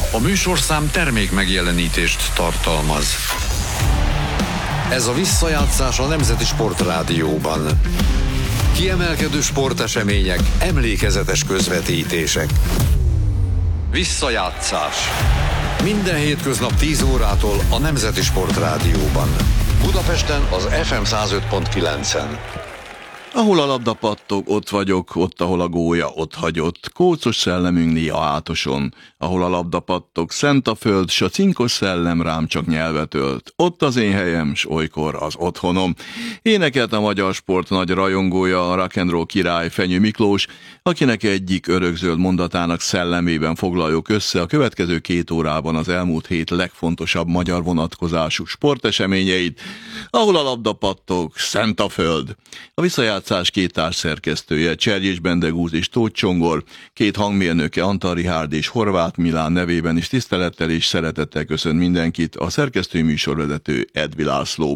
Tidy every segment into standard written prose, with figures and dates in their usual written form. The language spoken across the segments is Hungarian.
A műsorszám termék megjelenítést tartalmaz. Ez a visszajátszás a Nemzeti Sportrádióban. Kiemelkedő sportesemények, emlékezetes közvetítések. Visszajátszás. Minden hétköznap 10 órától a Nemzeti Sportrádióban. Budapesten az FM 105.9-en. Ahol a labda pattog, ott vagyok, ott, ahol a gólya ott hagyott. Kócos szellemünk néha átoson. Ahol a labda pattog, szent a föld, s a cinkos szellem rám csak nyelvet ölt. Ott az én helyem, s olykor az otthonom. Énekelt a magyar sport nagy rajongója, a rock and roll király Fenyő Miklós, akinek egyik örökzöld mondatának szellemében foglaljuk össze a következő 2 órában az elmúlt hét legfontosabb magyar vonatkozású sporteseményeit. Ahol a labda pattog, szent a föld. A visszajátszás 2 társszerkesztője, Cserjés Bendegúz és Tóth Csongor, 2 hangmérnöke, Antal Rihárd és Horváth Milán nevében is tisztelettel és szeretettel köszönt mindenkit a szerkesztői műsorvezető Edvi László.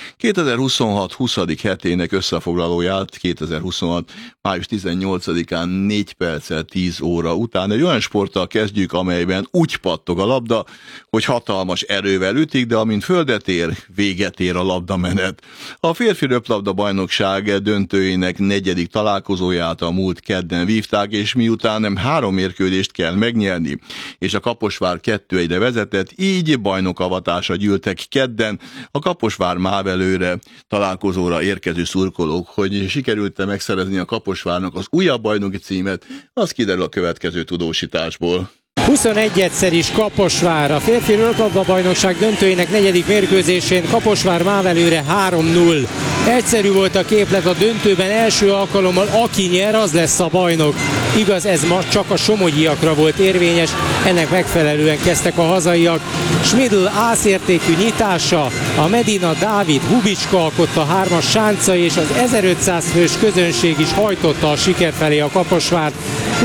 2026 20. hetének összefoglalóját 2026. május 18-án 4 perccel 10 óra után egy olyan sporttal kezdjük, amelyben úgy pattog a labda, hogy hatalmas erővel ütik, de amint földet ér, véget ér a labdamenet. A férfi röplabda bajnokság döntőjének 4. találkozóját a múlt kedden vívták, és miután nem 3 mérkőzést kell megnyerni, és a Kaposvár 2-1-re vezetett, így bajnokavatása gyűltek kedden a Kaposvár Mávelőre találkozóra érkező szurkolók. Hogy sikerült megszerezni a Kaposvárnak az újabb bajnoki címet, az kiderül a következő tudósításból. 21-szer is Kaposvár. A férfi röplabda-bajnokság döntőjének 4. mérkőzésén Kaposvár Mávelőre 3-0. Egyszerű volt a képlet a döntőben, első alkalommal aki nyer, az lesz a bajnok. Igaz, ez ma csak a somogyiakra volt érvényes, ennek megfelelően kezdtek a hazaiak. Schmidl ászértékű nyitása, a Medina, Dávid, Hubicska alkotta 3-as Sáncai és az 1500 fős közönség is hajtotta a siker felé a Kaposvárt.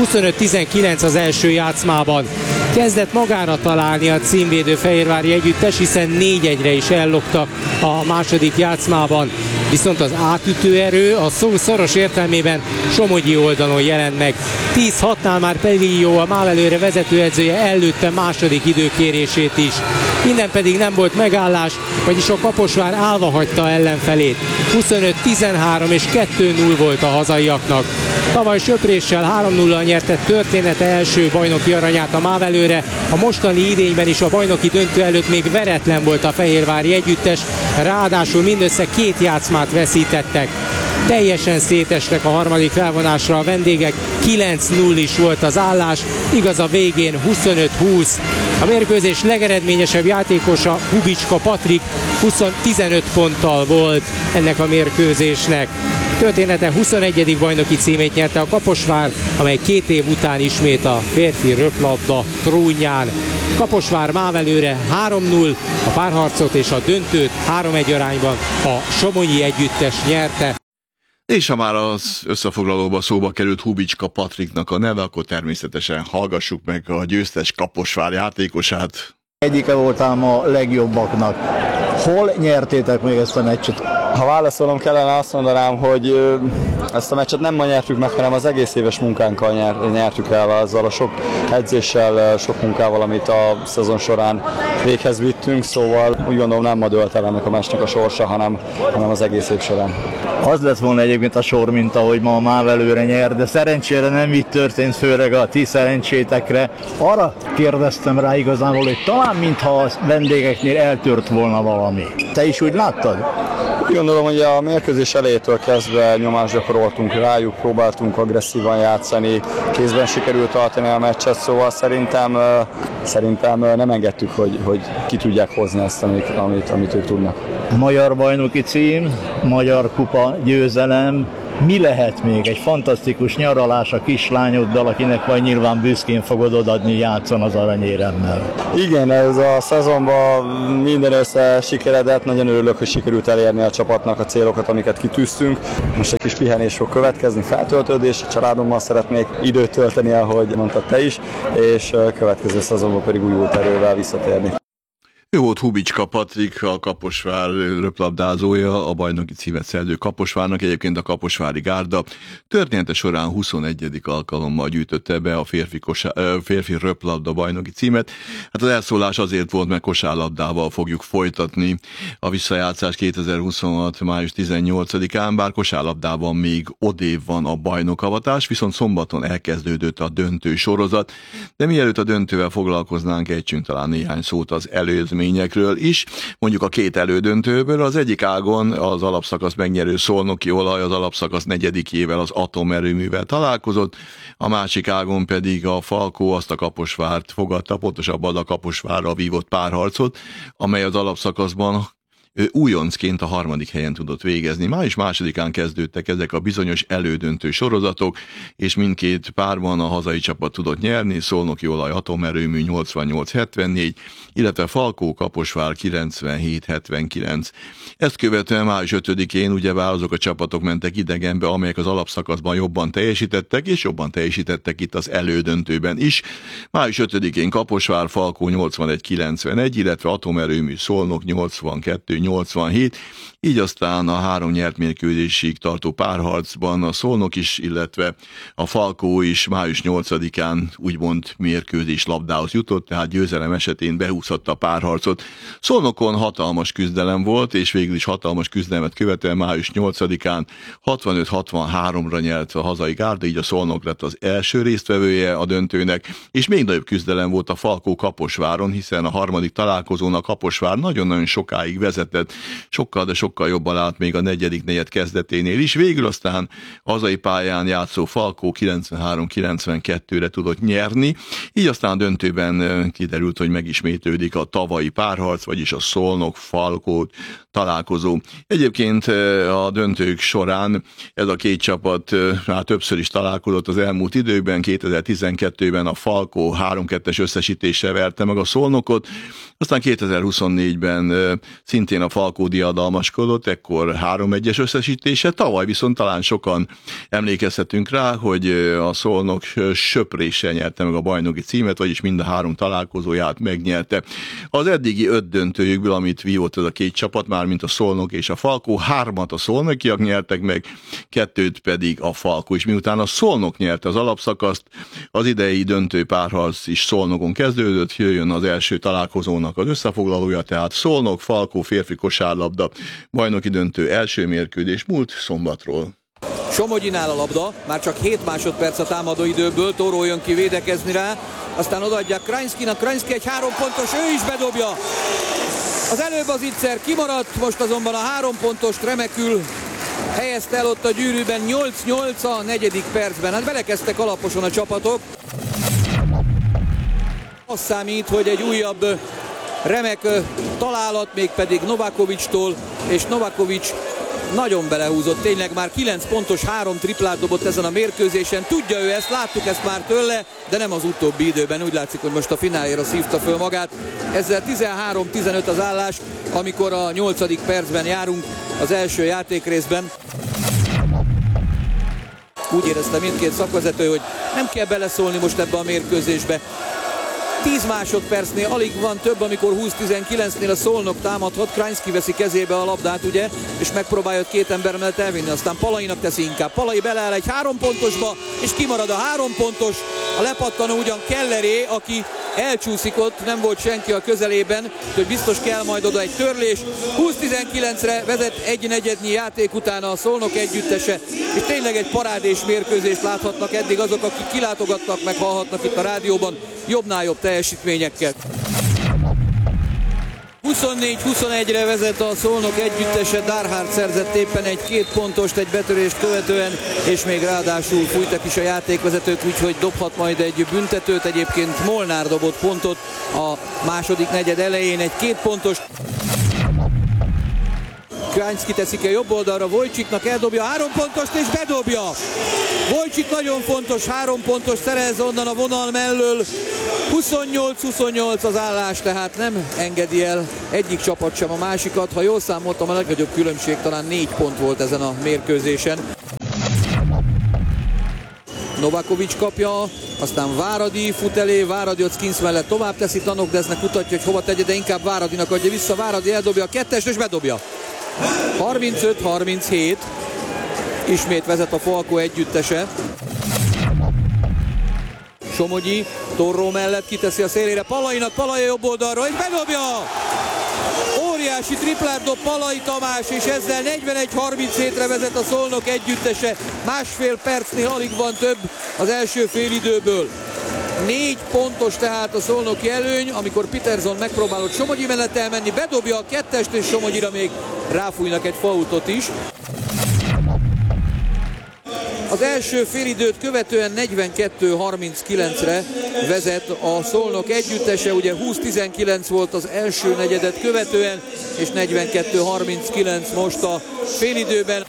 25-19 az első játszmában. Kezdett magára találni a címvédő fehérvári együttes, hiszen 4-1-re is ellopta a második játszmában. Viszont az átütő erő a szó szoros értelmében somogyi oldalon jelent meg. 10-6-nál már Pellió, a Mávelőre vezetőedzője előtte második időkérését is. Innen pedig nem volt megállás, vagyis a Kaposvár állva hagyta ellenfelét. 25-13 és 2-0 volt a hazaiaknak. Tavaly söpréssel 3-0-al nyerte története első bajnoki aranyát a Mávelőre. A mostani idényben is a bajnoki döntő előtt még veretlen volt a fehérvári együttes, ráadásul mindössze 2 játszmát veszítettek. Teljesen szétestek a harmadik felvonásra a vendégek, 9-0 is volt az állás, igaz a végén 25-20. A mérkőzés legeredményesebb játékosa Hubicska Patrik 15 ponttal volt ennek a mérkőzésnek. Története 21. bajnoki címét nyerte a Kaposvár, amely 2 év után ismét a férfi röplabda trónján. Kaposvár Mávelőre 3-0, a párharcot és a döntőt 3-1 arányban a somogyi együttes nyerte. És ha már az összefoglalóba szóba került Hubicska Patriknak a neve, akkor természetesen hallgassuk meg a győztes Kaposvár játékosát. Egyike voltam a legjobbaknak. Hol nyertétek még ezt a meccset? Ha válaszolnom kellene, azt mondanám, hogy ezt a meccset nem ma nyertük meg, hanem az egész éves munkánkkal nyertük el, azzal a sok edzéssel, sok munkával, amit a szezon során véghez vittünk, szóval úgy gondolom nem ma dölt el ennek a meccsnek a sorsa, hanem az egész év során. Az lett volna egyébként a sor, mint ahogy ma a Mávelőre nyer, de szerencsére nem így történt, főleg a ti szerencsétekre. Arra kérdeztem rá igazából, hogy talán mintha a vendégeknél eltört volna valami. Te is úgy láttad? Úgy gondolom, hogy a mérkőzés elejétől kezdve nyomást gyakoroltunk rájuk, próbáltunk agresszívan játszani, kézben sikerült tartani a meccset, szóval szerintem nem engedtük, hogy ki tudják hozni ezt, amit ők tudnak. Magyar bajnoki cím, magyar kupa győzelem. Mi lehet még egy fantasztikus nyaralás a kislányoddal, akinek majd nyilván büszkén fogod odaadni, játszon az aranyéremmel? Igen, ez a szezonban minden össze sikeredett, nagyon örülök, hogy sikerült elérni a csapatnak a célokat, amiket kitűztünk. Most egy kis pihenés fog következni, feltöltődés, a családommal szeretnék időt tölteni, ahogy mondtad te is, és következő szezonban pedig újult erővel visszatérni. Ő volt Hubicska Patrik, a Kaposvár röplabdázója, a bajnoki címet szerző Kaposvárnak. Egyébként a kaposvári gárda története során 21. alkalommal gyűjtötte be a férfi röplabda bajnoki címet. Hát az elszólás azért volt, mert kosárlabdával fogjuk folytatni a visszajátszás 2026. május 18-án, bár kosárlabdában még odébb van a bajnokavatás, viszont szombaton elkezdődött a döntő sorozat, de mielőtt a döntővel foglalkoznánk, ejtsünk talán néhány szót az előzményekről is, mondjuk a két elődöntőből. Az egyik ágon az alapszakasz megnyerő Szolnoki Olaj az alapszakasz negyedikjével, az atomerőművel találkozott, a másik ágon pedig a Falkó azt a Kaposvárt fogadta, pontosabban a Kaposvárral vívott párharcot, amely az alapszakaszban újoncként a harmadik helyen tudott végezni. Május 2-án kezdődtek ezek a bizonyos elődöntő sorozatok, és mindkét párban a hazai csapat tudott nyerni, Szolnoki Olaj atomerőmű 88-74, illetve Falkó Kaposvár 97-79. Ezt követően május 5-én ugyebár azok a csapatok mentek idegenbe, amelyek az alapszakaszban jobban teljesítettek, és jobban teljesítettek itt az elődöntőben is. Május 5-én Kaposvár Falkó 81-91, illetve atomerőmű Szolnok 82-87, így aztán a 3 nyert mérkőzésig tartó párharcban a Szolnok is, illetve a Falkó is május 8-án úgymond mérkőzés labdához jutott, tehát győzelem esetén behúzhatta a párharcot. Szolnokon hatalmas küzdelem volt, és végül is hatalmas küzdelmet követően május 8-án 65-63-ra nyert a hazai gárda, így a Szolnok lett az első résztvevője a döntőnek, és még nagyobb küzdelem volt a Falkó Kaposváron, hiszen a harmadik találkozón a Kaposvár nagyon-nagyon sokáig vezetett, sokkal jobban állt még a negyedik negyed kezdeténél is. Végül aztán hazai pályán játszó Falkó 93-92-re tudott nyerni, így aztán a döntőben kiderült, hogy megismétlődik a tavalyi párharc, vagyis a Szolnok-Falkó találkozó. Egyébként a döntők során ez a két csapat már többször is találkozott az elmúlt időkben. 2012-ben a Falkó 3-2-es összesítéssel verte meg a Szolnokot, aztán 2024-ben szintén a Falkó diadalmaskodott, ekkor 3-1-es összesítése, tavaly viszont talán sokan emlékezhetünk rá, hogy a Szolnok söpréssel nyerte meg a bajnoki címet, vagyis mind a 3 találkozóját megnyerte. Az eddigi 5 döntőjükből, amit vívott ez a két csapat, már mint a Szolnok és a Falkó, 3-at a szolnokiak nyertek meg, 2-t pedig a Falkó. És miután a Szolnok nyerte az alapszakaszt, az idei döntő párharc is Szolnokon kezdődött, jöjjön az első találkozónak az összefoglalója, tehát Szolnok, Falkó férfi kosárlabda bajnoki döntő első mérkőzés múlt szombatról. Somogyinál a labda, már csak 7 másodperc a támadó időből, Tóró jön ki védekezni rá, aztán odaadják Krajnszkinak, Krajnszki egy 3 pontos, ő is bedobja. Az előbb az Itzer kimaradt, most azonban a 3 pontost remekül helyezte el ott a gyűrűben, 8-8 a 4. percben. Hát belekezdtek alaposan a csapatok. Az számít, hogy egy újabb remek találat, mégpedig Novakovicstól, és Novakovics nagyon belehúzott, tényleg már 9 pontos, 3 triplát dobott ezen a mérkőzésen. Tudja ő ezt, láttuk ezt már tőle, de nem az utóbbi időben. Úgy látszik, hogy most a fináléra szívta föl magát. Ezzel 13-15 az állás, amikor a 8. percben járunk az első játékrészben. Úgy érezte mindkét szakvezető, hogy nem kell beleszólni most ebbe a mérkőzésbe. 10 másodpercnél alig van több, amikor 20-19-nél a Szolnok támadhat. Krajnszki veszi kezébe a labdát, ugye, és megpróbálja 2 ember mellett elvinni, aztán Palainak teszi inkább. Palai beleáll egy 3 pontosba, és kimarad a 3 pontos. A lepattanó ugyan Kelleré, aki elcsúszik ott, nem volt senki a közelében, hogy biztos kell majd oda egy törlés. 20-19-re vezet egy negyednyi játék után a Szolnok együttese, és tényleg egy parádés mérkőzést láthatnak eddig azok, akik kilátogatnak, meg hallhatnak itt a rádióban jobbnál jobb teljesítményeket. 24-21-re vezet a Szolnok együttese, Darhard szerzett éppen egy 2 pontost egy betörést követően, és még ráadásul fújtak is a játékvezetők, úgyhogy dobhat majd egy büntetőt. Egyébként Molnár dobott pontot a második negyed elején, egy 2 pontos. Krajnszki teszik el jobb oldalra, Vojcsiknak eldobja 3 pontost és bedobja. Vojcsik nagyon fontos, 3 pontos szerez onnan a vonal mellől. 28-28 az állás, tehát nem engedi el egyik csapat sem a másikat. Ha jól számoltam, a legnagyobb különbség talán 4 pont volt ezen a mérkőzésen. Novakovics kapja, aztán Váradi fut elé, Váradi ott Skinsz mellett tovább teszi, Tanokdesznek mutatja, hogy hova tegye, de inkább Váradinak adja vissza, Váradi eldobja a kettest és bedobja. 35-37, ismét vezet a Falko együttese. Somogyi Torró mellett kiteszi a szélére Palainak, Palai jobb oldalról és bedobja! Óriási triplát dob Palai Tamás, és ezzel 41-37-re vezet a Szolnok együttese. Másfél percnél alig van több az első félidőből. 4 pontos tehát a szolnoki előny, amikor Peterson megpróbálott Somogyi mellett elmenni, bedobja a kettest, és Somogyira még ráfújnak egy faultot is. Az első félidőt követően 42-39-re vezet a Szolnok együttese, ugye 20-19 volt az első negyedet követően, és 42-39 most a félidőben.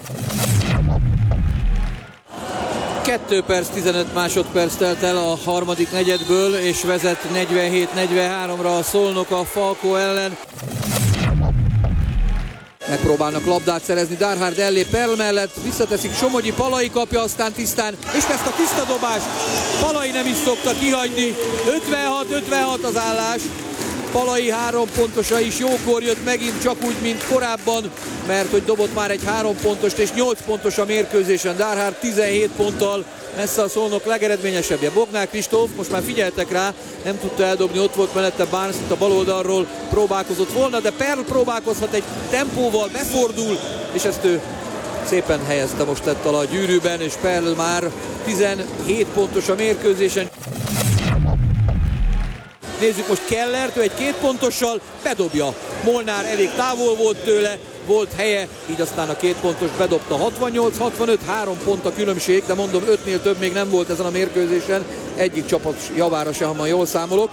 2 perc 15 másodperc telt el a harmadik negyedből, és vezet 47-43-ra a Szolnok a Falko ellen. Megpróbálnak labdát szerezni, Darhard ellép Perl mellett, visszateszik Somogyi, Palai kapja, aztán tisztán, és ezt a tiszta dobást Palai nem is szokta kihagyni. 56-56 az állás. Palai 3 pontosa is jókor jött megint, csak úgy, mint korábban, mert hogy dobott már egy 3 pontost és 8 pontos a mérkőzésen. Darhard 17 ponttal messze a Szolnok legeredményesebbje. Bognár Kristóf, most már figyeltek rá, nem tudta eldobni, ott volt mellette Barnes, itt a bal oldalról próbálkozott volna, de Perl próbálkozhat egy tempóval, befordul, és ezt ő szépen helyezte most lett a gyűrűben, és Perl már 17 pontos a mérkőzésen. Nézzük most Kellert, ő egy 2 pontossal bedobja. Molnár elég távol volt tőle, volt helye, így aztán a 2 pontos bedobta. 68-65, 3 pont a különbség, de mondom, 5-nél több még nem volt ezen a mérkőzésen, egyik csapat javára se, ha jól számolok.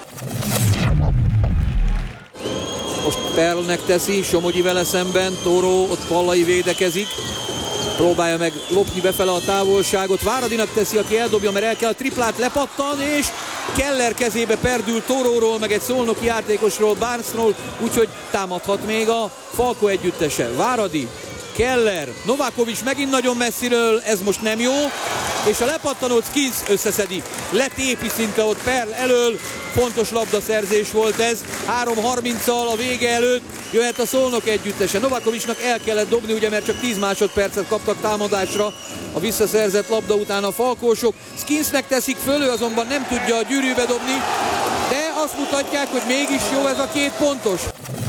Most Perlnek teszi, Somogyi vele szemben, Toró, ott Palai védekezik. Próbálja meg lopni befele a távolságot. Váradinak teszi, aki eldobja, mert el kell a triplát, lepattan, és Keller kezébe perdül Toróról, meg egy szolnoki játékosról, Barnesról, úgyhogy támadhat még a Falko együttese. Váradi, Keller, Novakovics megint nagyon messziről, ez most nem jó, és a lepattanót Skinsz összeszedi. Letépi szinte ott Perl elől, fontos labdaszerzés volt ez. 3:30-al a vége előtt jöhet a Szolnok együttese. Novakovicsnak el kellett dobni, ugye, mert csak 10 másodpercet kaptak támadásra a visszaszerzett labda után a falkósok. Skinsznek teszik föl, ő azonban nem tudja a gyűrűbe dobni, de azt mutatják, hogy mégis jó ez a 2 pontos.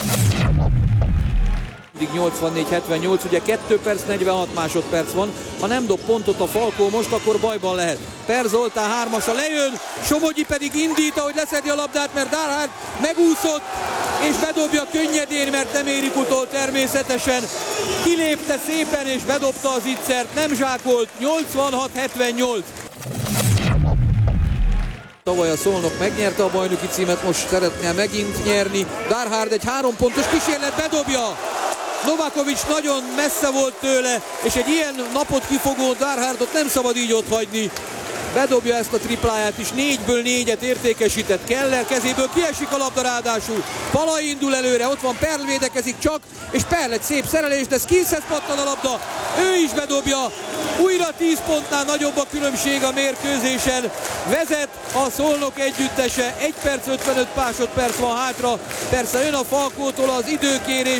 84-78, ugye 2 perc 46 másodperc van. Ha nem dob pontot a Falkó most, akkor bajban lehet. Per Zoltán 3-asa lejön, Somogyi pedig indít, ahogy leszedi a labdát, mert Darhard megúszott, és bedobja könnyedén, mert nem érik utol természetesen. Kilépte szépen, és bedobta az ittszert, nem zsákolt. 86-78. Tavaly a Szolnok megnyerte a bajnoki címet, most szeretne megint nyerni. Darhard egy 3 pontos kísérlet, bedobja! Novakovics nagyon messze volt tőle, és egy ilyen napot kifogó Darhardot nem szabad így ott hagyni. Bedobja ezt a tripláját is, 4-ből 4-et értékesített. Keller kezéből kiesik a labda ráadásul. Palai indul előre, ott van Perl, védekezik csak, és Perl egy szép szerelés, de Skinszhez pattan a labda, ő is bedobja. Újra 10 pontnál nagyobb a különbség a mérkőzésen. Vezet a Szolnok együttese, 1 perc 55 másodperc van hátra. Persze jön a Falkótól az időkérés.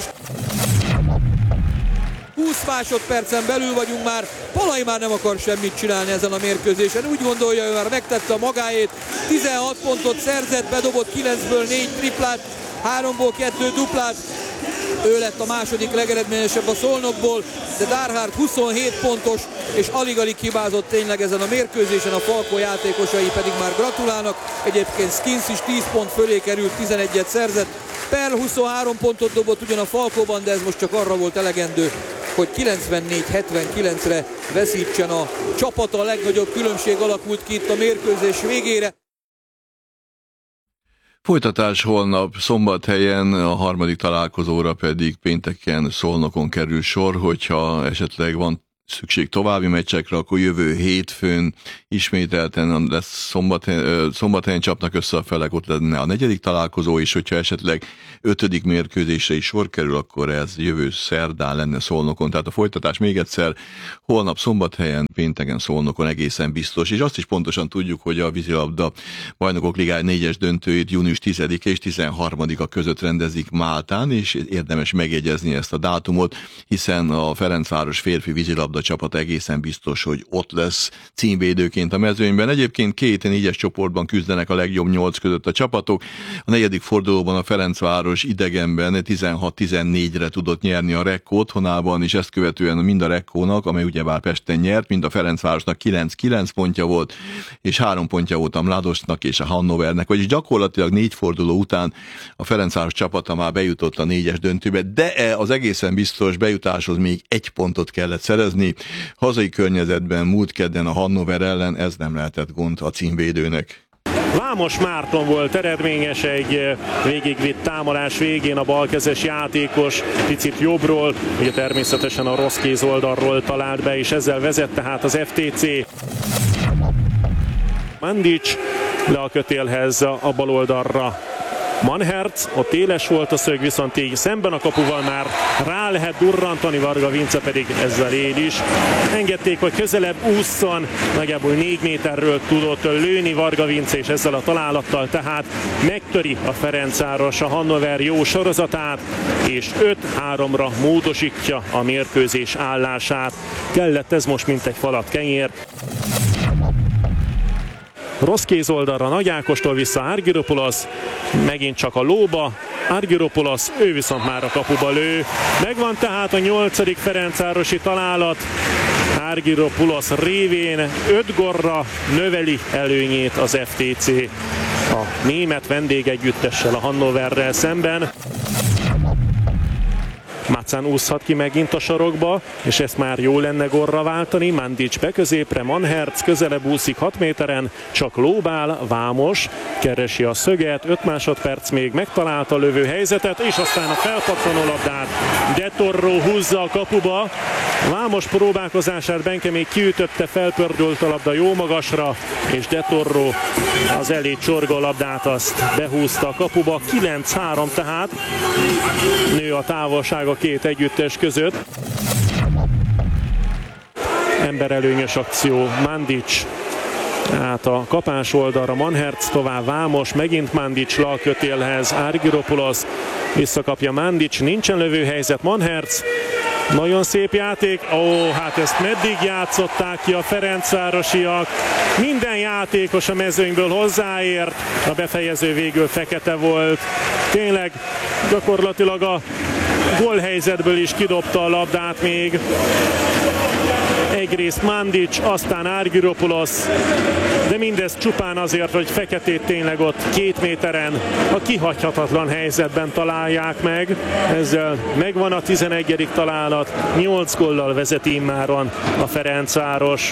20 másodpercen belül vagyunk már, Palai már nem akar semmit csinálni ezen a mérkőzésen, úgy gondolja, ő már megtette a magáét, 16 pontot szerzett, bedobott 9-ből 4 triplát, 3-ból 2 duplát, ő lett a második legeredményesebb a Szolnokból, de Darhard 27 pontos, és alig-alig hibázott tényleg ezen a mérkőzésen, a Falko játékosai pedig már gratulálnak, egyébként Skinsz is 10 pont fölé került, 11-et szerzett, Perl 23 pontot dobott ugyan a Falkóban, de ez most csak arra volt elegendő, hogy 94-79-re veszítsen a csapata, a legnagyobb különbség alakult ki itt a mérkőzés végére. Folytatás holnap Szombathelyen, a harmadik találkozóra pedig pénteken Szolnokon kerül sor, hogyha esetleg van szükség további meccsekre, akkor jövő hétfőn ismételten lesz Szombathelyen csapnak össze a felek, ott lenne a 4. találkozó, és hogyha esetleg 5. mérkőzésre is sor kerül, akkor ez jövő szerdán lenne Szolnokon. Tehát a folytatás még egyszer holnap Szombathelyen, pénteken Szolnokon egészen biztos, és azt is pontosan tudjuk, hogy a vízilabda Bajnokok Ligája 4-es döntőit június 10-e és 13-a között rendezik Máltán, és érdemes megjegyezni ezt a dátumot, hiszen a Ferencváros férfi vízilabda csapat egészen biztos, hogy ott lesz címvédőként a mezőnyben. Egyébként 2 4-es csoportban küzdenek a legjobb 8 között a csapatok. A 4. fordulóban a Ferencváros idegenben 16-14-re tudott nyerni a Rekko otthonában, és ezt követően mind a Rekkónak, amely ugyebár Pesten nyert, mind a Ferencvárosnak 9 pontja volt, és 3 pontja volt a Mladosnak és a Hannovernek, vagyis gyakorlatilag 4 forduló után a Ferencváros csapata már bejutott a 4-es döntőbe, de az egészen biztos bejutáshoz még 1 pontot kellett szerezni. Hazai környezetben múlt kedden a Hannover ellen ez nem lehetett gond a címvédőnek. Vámos Márton volt eredményes egy végigvitt támadás végén, a balkezes játékos picit jobbról, ugye természetesen a rossz kéz oldalról talált be, és ezzel vezet tehát az FTC. Mandic le a kötélhez a bal oldalra. Manhertz, ott éles volt a szög, viszont így szemben a kapuval már rá lehet durrantani, Varga Vince pedig ezzel él is. Engedték, hogy közelebb ússzon, nagyjából 4 méterről tudott lőni Varga Vince, és ezzel a találattal tehát megtöri a Ferencváros a Hannover jó sorozatát, és 5-3-ra módosítja a mérkőzés állását. Kellett ez most, mint egy falat kenyér. Rossz kéz oldalra Nagy Ákostól vissza Argyropoulos, megint csak a lóba, Argyropoulos, ő viszont már a kapuba lő. Megvan tehát a 8. ferencvárosi találat, Argyropoulos révén 5 gólra növeli előnyét az FTC a német vendégegyüttessel, a Hannoverrel szemben. Macán úszhat ki megint a sarokba, és ezt már jó lenne gólra váltani. Mandic beközépre, Manhertz közelebb úszik 6 méteren, csak lóbál, Vámos keresi a szöget, 5 másodperc még, megtalálta a lövő helyzetet, és aztán a felpattanó labdát De Torro húzza a kapuba. Vámos próbálkozását Benke még kiütötte, felpördült a labda jó magasra, és De Torro az elé csorgó labdát azt behúzta a kapuba. 9-3 tehát, nő a távolság a két együttes között. Emberelőnyös akció, Mandic át a kapás oldalra, Manhertz tovább, Vámos, megint Mandic le a kötélhez, Argyropoulos visszakapja Mandic, nincsen lövőhelyzet, Manhertz, nagyon szép játék, hát ezt meddig játszották ki a ferencvárosiak, minden játékos a mezőnyből hozzáért, a befejező végül fekete volt, tényleg gyakorlatilag a gólhelyzetből is kidobta a labdát még. Egyrészt Mandic, aztán Argyropoulos, de mindez csupán azért, hogy Feketét tényleg ott 2 méteren a kihagyhatatlan helyzetben találják meg. Ezzel megvan a 11. találat, 8 góllal vezeti immáron a Ferencváros.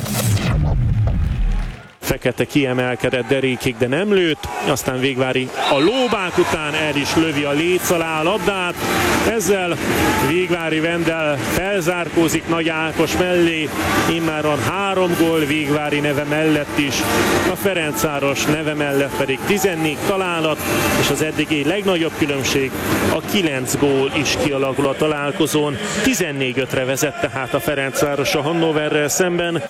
Fekete kiemelkedett derékig, de nem lőtt, aztán Végvári a lóbák után el is lövi a léc alá a labdát, ezzel Végvári Vendel felzárkózik Nagy Ákos mellé, immáron 3 gól Végvári neve mellett is, a Ferencváros neve mellett pedig 14 találat, és az eddigi legnagyobb különbség, a 9 gól is kialakul a találkozón, 14-5-re vezet tehát a Ferencváros a Hannoverrel szemben.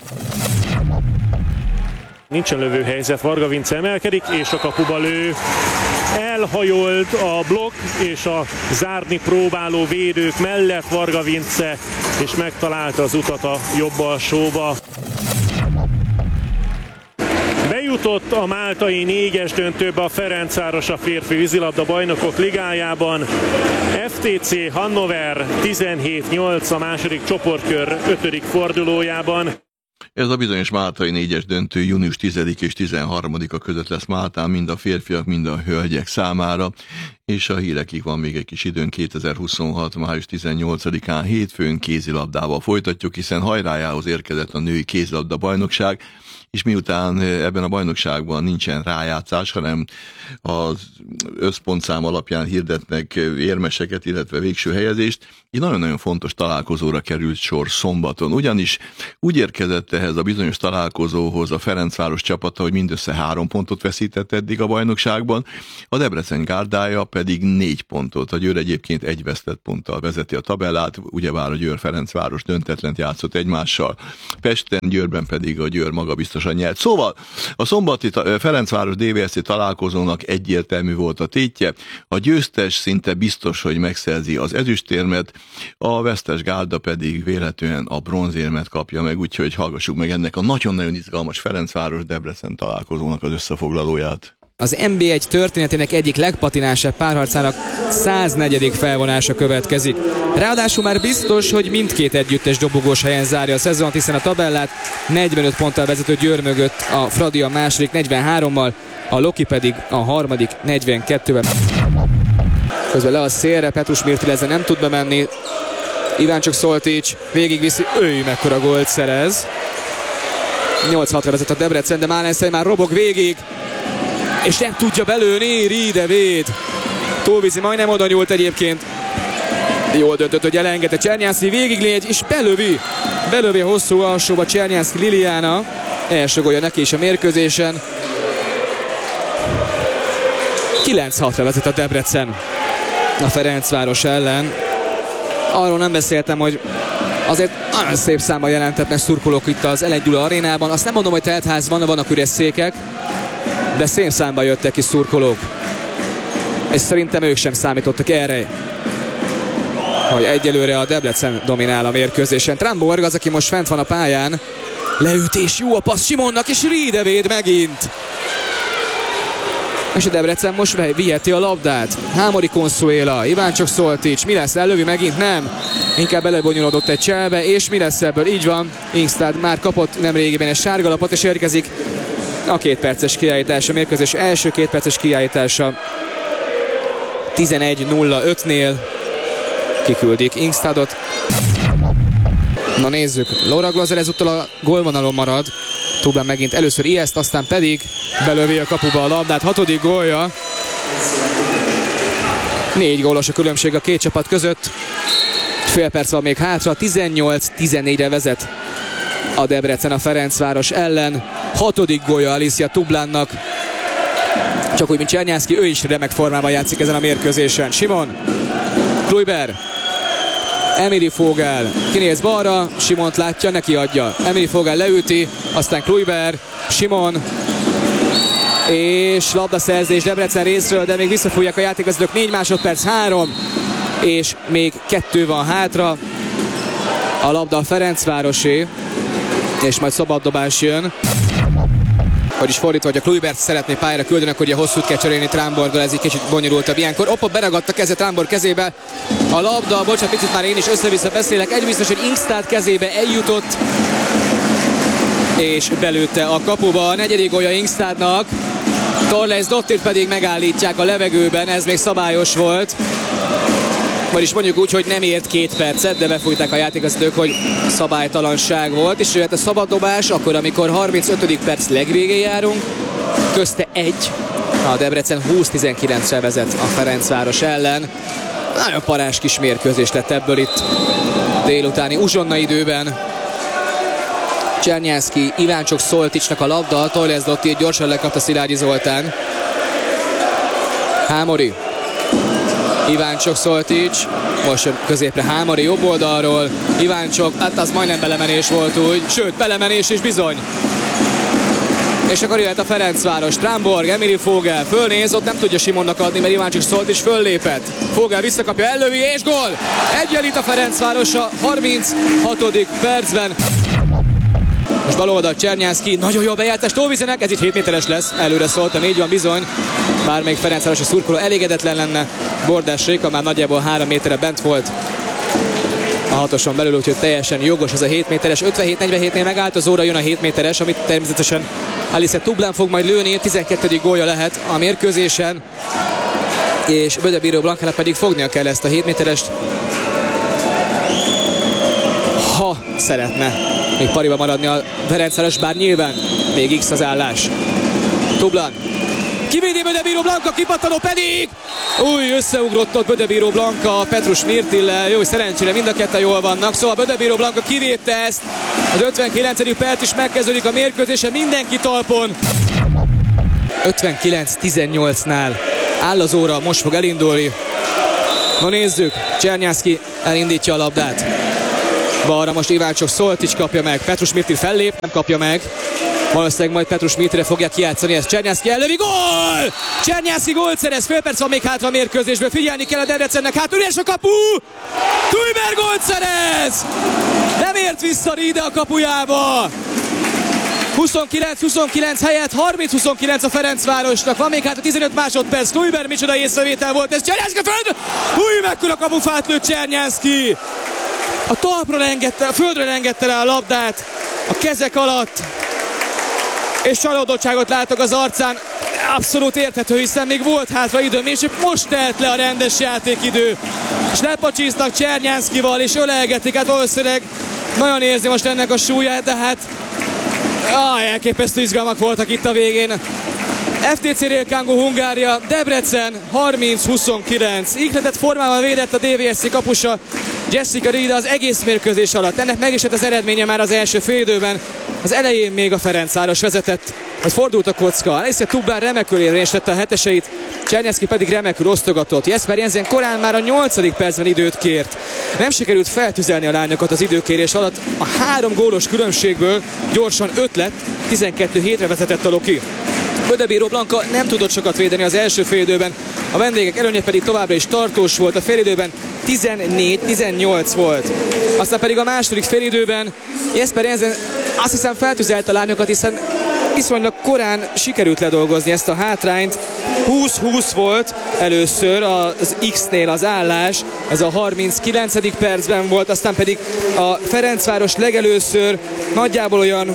Nincsen lövőhelyzet, Varga Vince emelkedik, és a kapuba lő. Elhajolt a blokk és a zárni próbáló védők mellett Varga Vince, és megtalálta az utat a jobb alsóba. Bejutott a máltai 4-es döntőbe a Ferencváros a férfi vízilabda bajnokok ligájában. FTC Hannover 17-8 a második csoportkör 5. fordulójában. Ez a bizonyos máltai 4-es döntő június 10 és 13-a között lesz Máltán, mind a férfiak, mind a hölgyek számára, és a hírekig van még egy kis időn. 2026. május 18-án hétfőn kézilabdával folytatjuk, hiszen hajrájához érkezett a női kézilabda bajnokság, és miután ebben a bajnokságban nincsen rájátszás, hanem az összpontszám alapján hirdetnek érmeseket, illetve végső helyezést, egy nagyon-nagyon fontos találkozóra került sor szombaton. Ugyanis úgy érkezett ehhez a bizonyos találkozóhoz a Ferencváros csapata, hogy mindössze 3 pontot veszített eddig a bajnokságban, a Debrecen gárdája pedig 4 pontot. A Győr egyébként egy vesztett ponttal vezeti a tabellát, ugyebár a Győr-Ferencváros döntetlent játszott egymással, Pesten, Győrben pedig a Győr magabiztosan nyert. Szóval a szombati Ferencváros DVSC találkozónak egyértelmű volt a tétje, a győztes szinte biztos, hogy megszerzi az ezüstérmet, a vesztes gárda pedig véletlenül a bronzérmet kapja meg, úgyhogy hallgassuk meg ennek a nagyon-nagyon izgalmas Ferencváros-Debrecen találkozónak az összefoglalóját. Az NB1 történetének egyik legpatinásabb párharcának 104. felvonása következik. Ráadásul már biztos, hogy mindkét együttes dobogós helyen zárja a szezont, hiszen a tabellát 45 ponttal vezető Győr mögött a Fradi a második 43-mal, a Loki pedig a harmadik 42-vel. Közben le a szélre, Petrus Mirtileze nem tud bemenni, Iváncsok Szoltics végigviszi, ő mekkora gólt szerez. 8-6-ra vezet a Debrecen, de Málenszej már robog végig, és nem tudja belőni, Ridevéd. Túlviszi, majdnem oda nyúlt egyébként. Jól döntött, hogy elengedte Csernyánszki, végiglégy, és belövi a hosszú alsóba Csernyánszki Liliana. Első gólja neki is a mérkőzésen. 9-6-ra vezet a Debrecen a Ferencváros ellen. Arról nem beszéltem, hogy azért nagyon szép számban jelentetnek szurkolók itt az Eleny Gyula arénában. Azt nem mondom, hogy telt ház van, vannak üres székek, de szép számban jöttek ki szurkolók. És szerintem ők sem számítottak erre, hogy egyelőre a Debrecen dominál a mérkőzésen. Tramborg az, aki most fent van a pályán. Leütés, jó a passz Simonnak, és Ridevéd megint. És a Debrecen most viheti a labdát. Hámori Consuela, Iváncsok Szoltics, mi lesz, ellövi megint? Nem. Inkább belebonyolódott egy cselbe, és mi lesz ebből? Így van, Ingstad már kapott nemrégiben egy sárgalapot, és érkezik a 2 perces kiállítása, mérkőzés első 2 perces kiállítása. 11:05-nél kiküldik Ingstadot. Na nézzük, Laura Glazer ezúttal a gólvonalon marad. Tublán megint először ijeszt, aztán pedig belövi a kapuba a labdát. 6. gólja. 4 gólos a különbség a két csapat között. Fél perc van még hátra, 18-14-re vezet a Debrecen a Ferencváros ellen. 6. gólja Alicia Tublánnak. Csak úgy, mint Csernyánszki, ő is remek formában játszik ezen a mérkőzésen. Simon, Kluiber, Emily Fogel kinéz balra, Simont látja, neki adja. Emily Fogel leüti, aztán Kluiber, Simon, és labdaszerzés Debrecen részről, de még visszafújják a játékvezetők. 4 másodperc, 3, és még 2 van hátra. A labda a Ferencvárosé, és majd szabaddobás jön. Vagyis fordítva, hogy a Kluibert szeretné pályára küldeni, akkor ugye hosszút kell cserélni Tramborggal, ez egy kicsit bonyolultabb ilyenkor. Oppa beragadt a keze Tramborg kezébe. A labda, bocsánat, picit már én is össze-vissza beszélek. Egy biztos, hogy Ingstad kezébe eljutott, és belőtte a kapuba. A 4. gólja Ingstadnak. Torleis Dottir pedig megállítják a levegőben, ez még szabályos volt. Vagyis mondjuk úgy, hogy nem ért 2 percet, de befújták a játékvezetők, hogy szabálytalanság volt, és jöhet a szabaddobás, akkor amikor 35. perc legvégén járunk, közte 1, a Debrecen 20-19-re vezet a Ferencváros ellen. Nagyon parás kis mérkőzés lett ebből itt délutáni uzsonna időben. Csernyánszki, Iváncsok Szolticsnak a labda, Torleis Dottir gyorsan lekapta Szilágyi Zoltán. Hámori, Iváncsok Szoltics, most jön középre Hámori jobb oldalról, Iváncsok, hát az majdnem belemenés volt úgy, sőt belemenés is bizony. És akkor jöhet a Ferencváros, Tramborg, Emily Fogel, fölnéz, ott nem tudja Simonnak adni, mert Iváncsok Szoltics föllépett. Fogel visszakapja, ellövi és gól! Egyenlít a Ferencváros a 36. percben. Most bal oldal Csernyánszki, nagyon jó bejátszás Tolvizenek, ez itt 7 méteres lesz, előre szóltam, így van bizony. Bármelyik Ferencvárosi szurkoló elégedetlen lenne, Bordás Réka már nagyjából 3 méterre bent volt a 6-oson belül, úgyhogy teljesen jogos ez a 7 méteres. 57-47-nél megállt az óra, jön a 7 méteres, amit természetesen Alice Tublán fog majd lőni, 12. gólja lehet a mérkőzésen, és Bödebíró Blankának pedig fognia kell ezt a 7 méterest, ha szeretne még pariba maradni a Ferencváros, bár nyilván még X az állás. Tublan kivédi Bödebíró Blanka, kipattanó pedig összeugrott ott Bödebíró Blanka Petrus Mirtillel, jó, szerencsére mind a ketten jól vannak, szóval Bödebíró Blanka kivédte ezt, az 59. perc is megkezdődik a mérkőzése, mindenki talpon. 59-18-nál áll az óra, most fog elindulni. Na nézzük, Csernyánszky elindítja a labdát. Balra most Iváncsok Szoltics kapja meg, Petrus Mirtil fellép, nem kapja meg. Valószínűleg majd Petrus Mirtilre fogják kijátszani ezt. Csernyánszky ellövi, gól! Csernyánszky gólt szerez, fél perc van még hátra a mérkőzésből, figyelni kell a Debrecennek, hát üres a kapu! Tujber gólt szerez! Nem ért vissza Riede a kapujába! 29-29 helyett 30-29 a Ferencvárosnak, van még hát a 15 másodperc, Tujber micsoda észrevétel volt ez, Csernyánszky föld! Mekkora kapufát lőtt Csernyánszky! A talpra engedte, a földre engedte rá a labdát a kezek alatt, és csalódottságot látok az arcán. Abszolút érthető, hiszen még volt hátra időm, és most telt le a rendes játékidő. És lepacsíznak Csernyánszkyval, és ölelgetik, hát valószínűleg nagyon érzi most ennek a súlyát, de hát elképesztő izgalmak voltak itt a végén. FTC Rélkángó Hungária, Debrecen 30-29. Ihletett formában védett a DVSC kapusa Jessica Riede az egész mérkőzés alatt. Ennek meg is lett az eredménye már az első félidőben. Az elején még a Ferencváros vezetett, hogy fordult a kocka. Alicia Tublan remekül érvényesítette a heteseit, Csernyánszky pedig remekül osztogatott. Jesper Jensen korán már a 8. percben időt kért. Nem sikerült feltüzelni a lányokat az időkérés alatt. A 3 gólos különbségből gyorsan 5 lett, 12-7-re vezetett a Loki. Bödebíró Blanka nem tudott sokat védeni az első félidőben, a vendégek előnye pedig továbbra is tartós volt, a félidőben 14-18 volt. Aztán pedig a második félidőben Jesper Jensen azt hiszem feltüzelt a lányokat, hiszen viszonylag korán sikerült ledolgozni ezt a hátrányt. 20-20 volt először az X-nél az állás, ez a 39. percben volt, aztán pedig a Ferencváros legelőször nagyjából olyan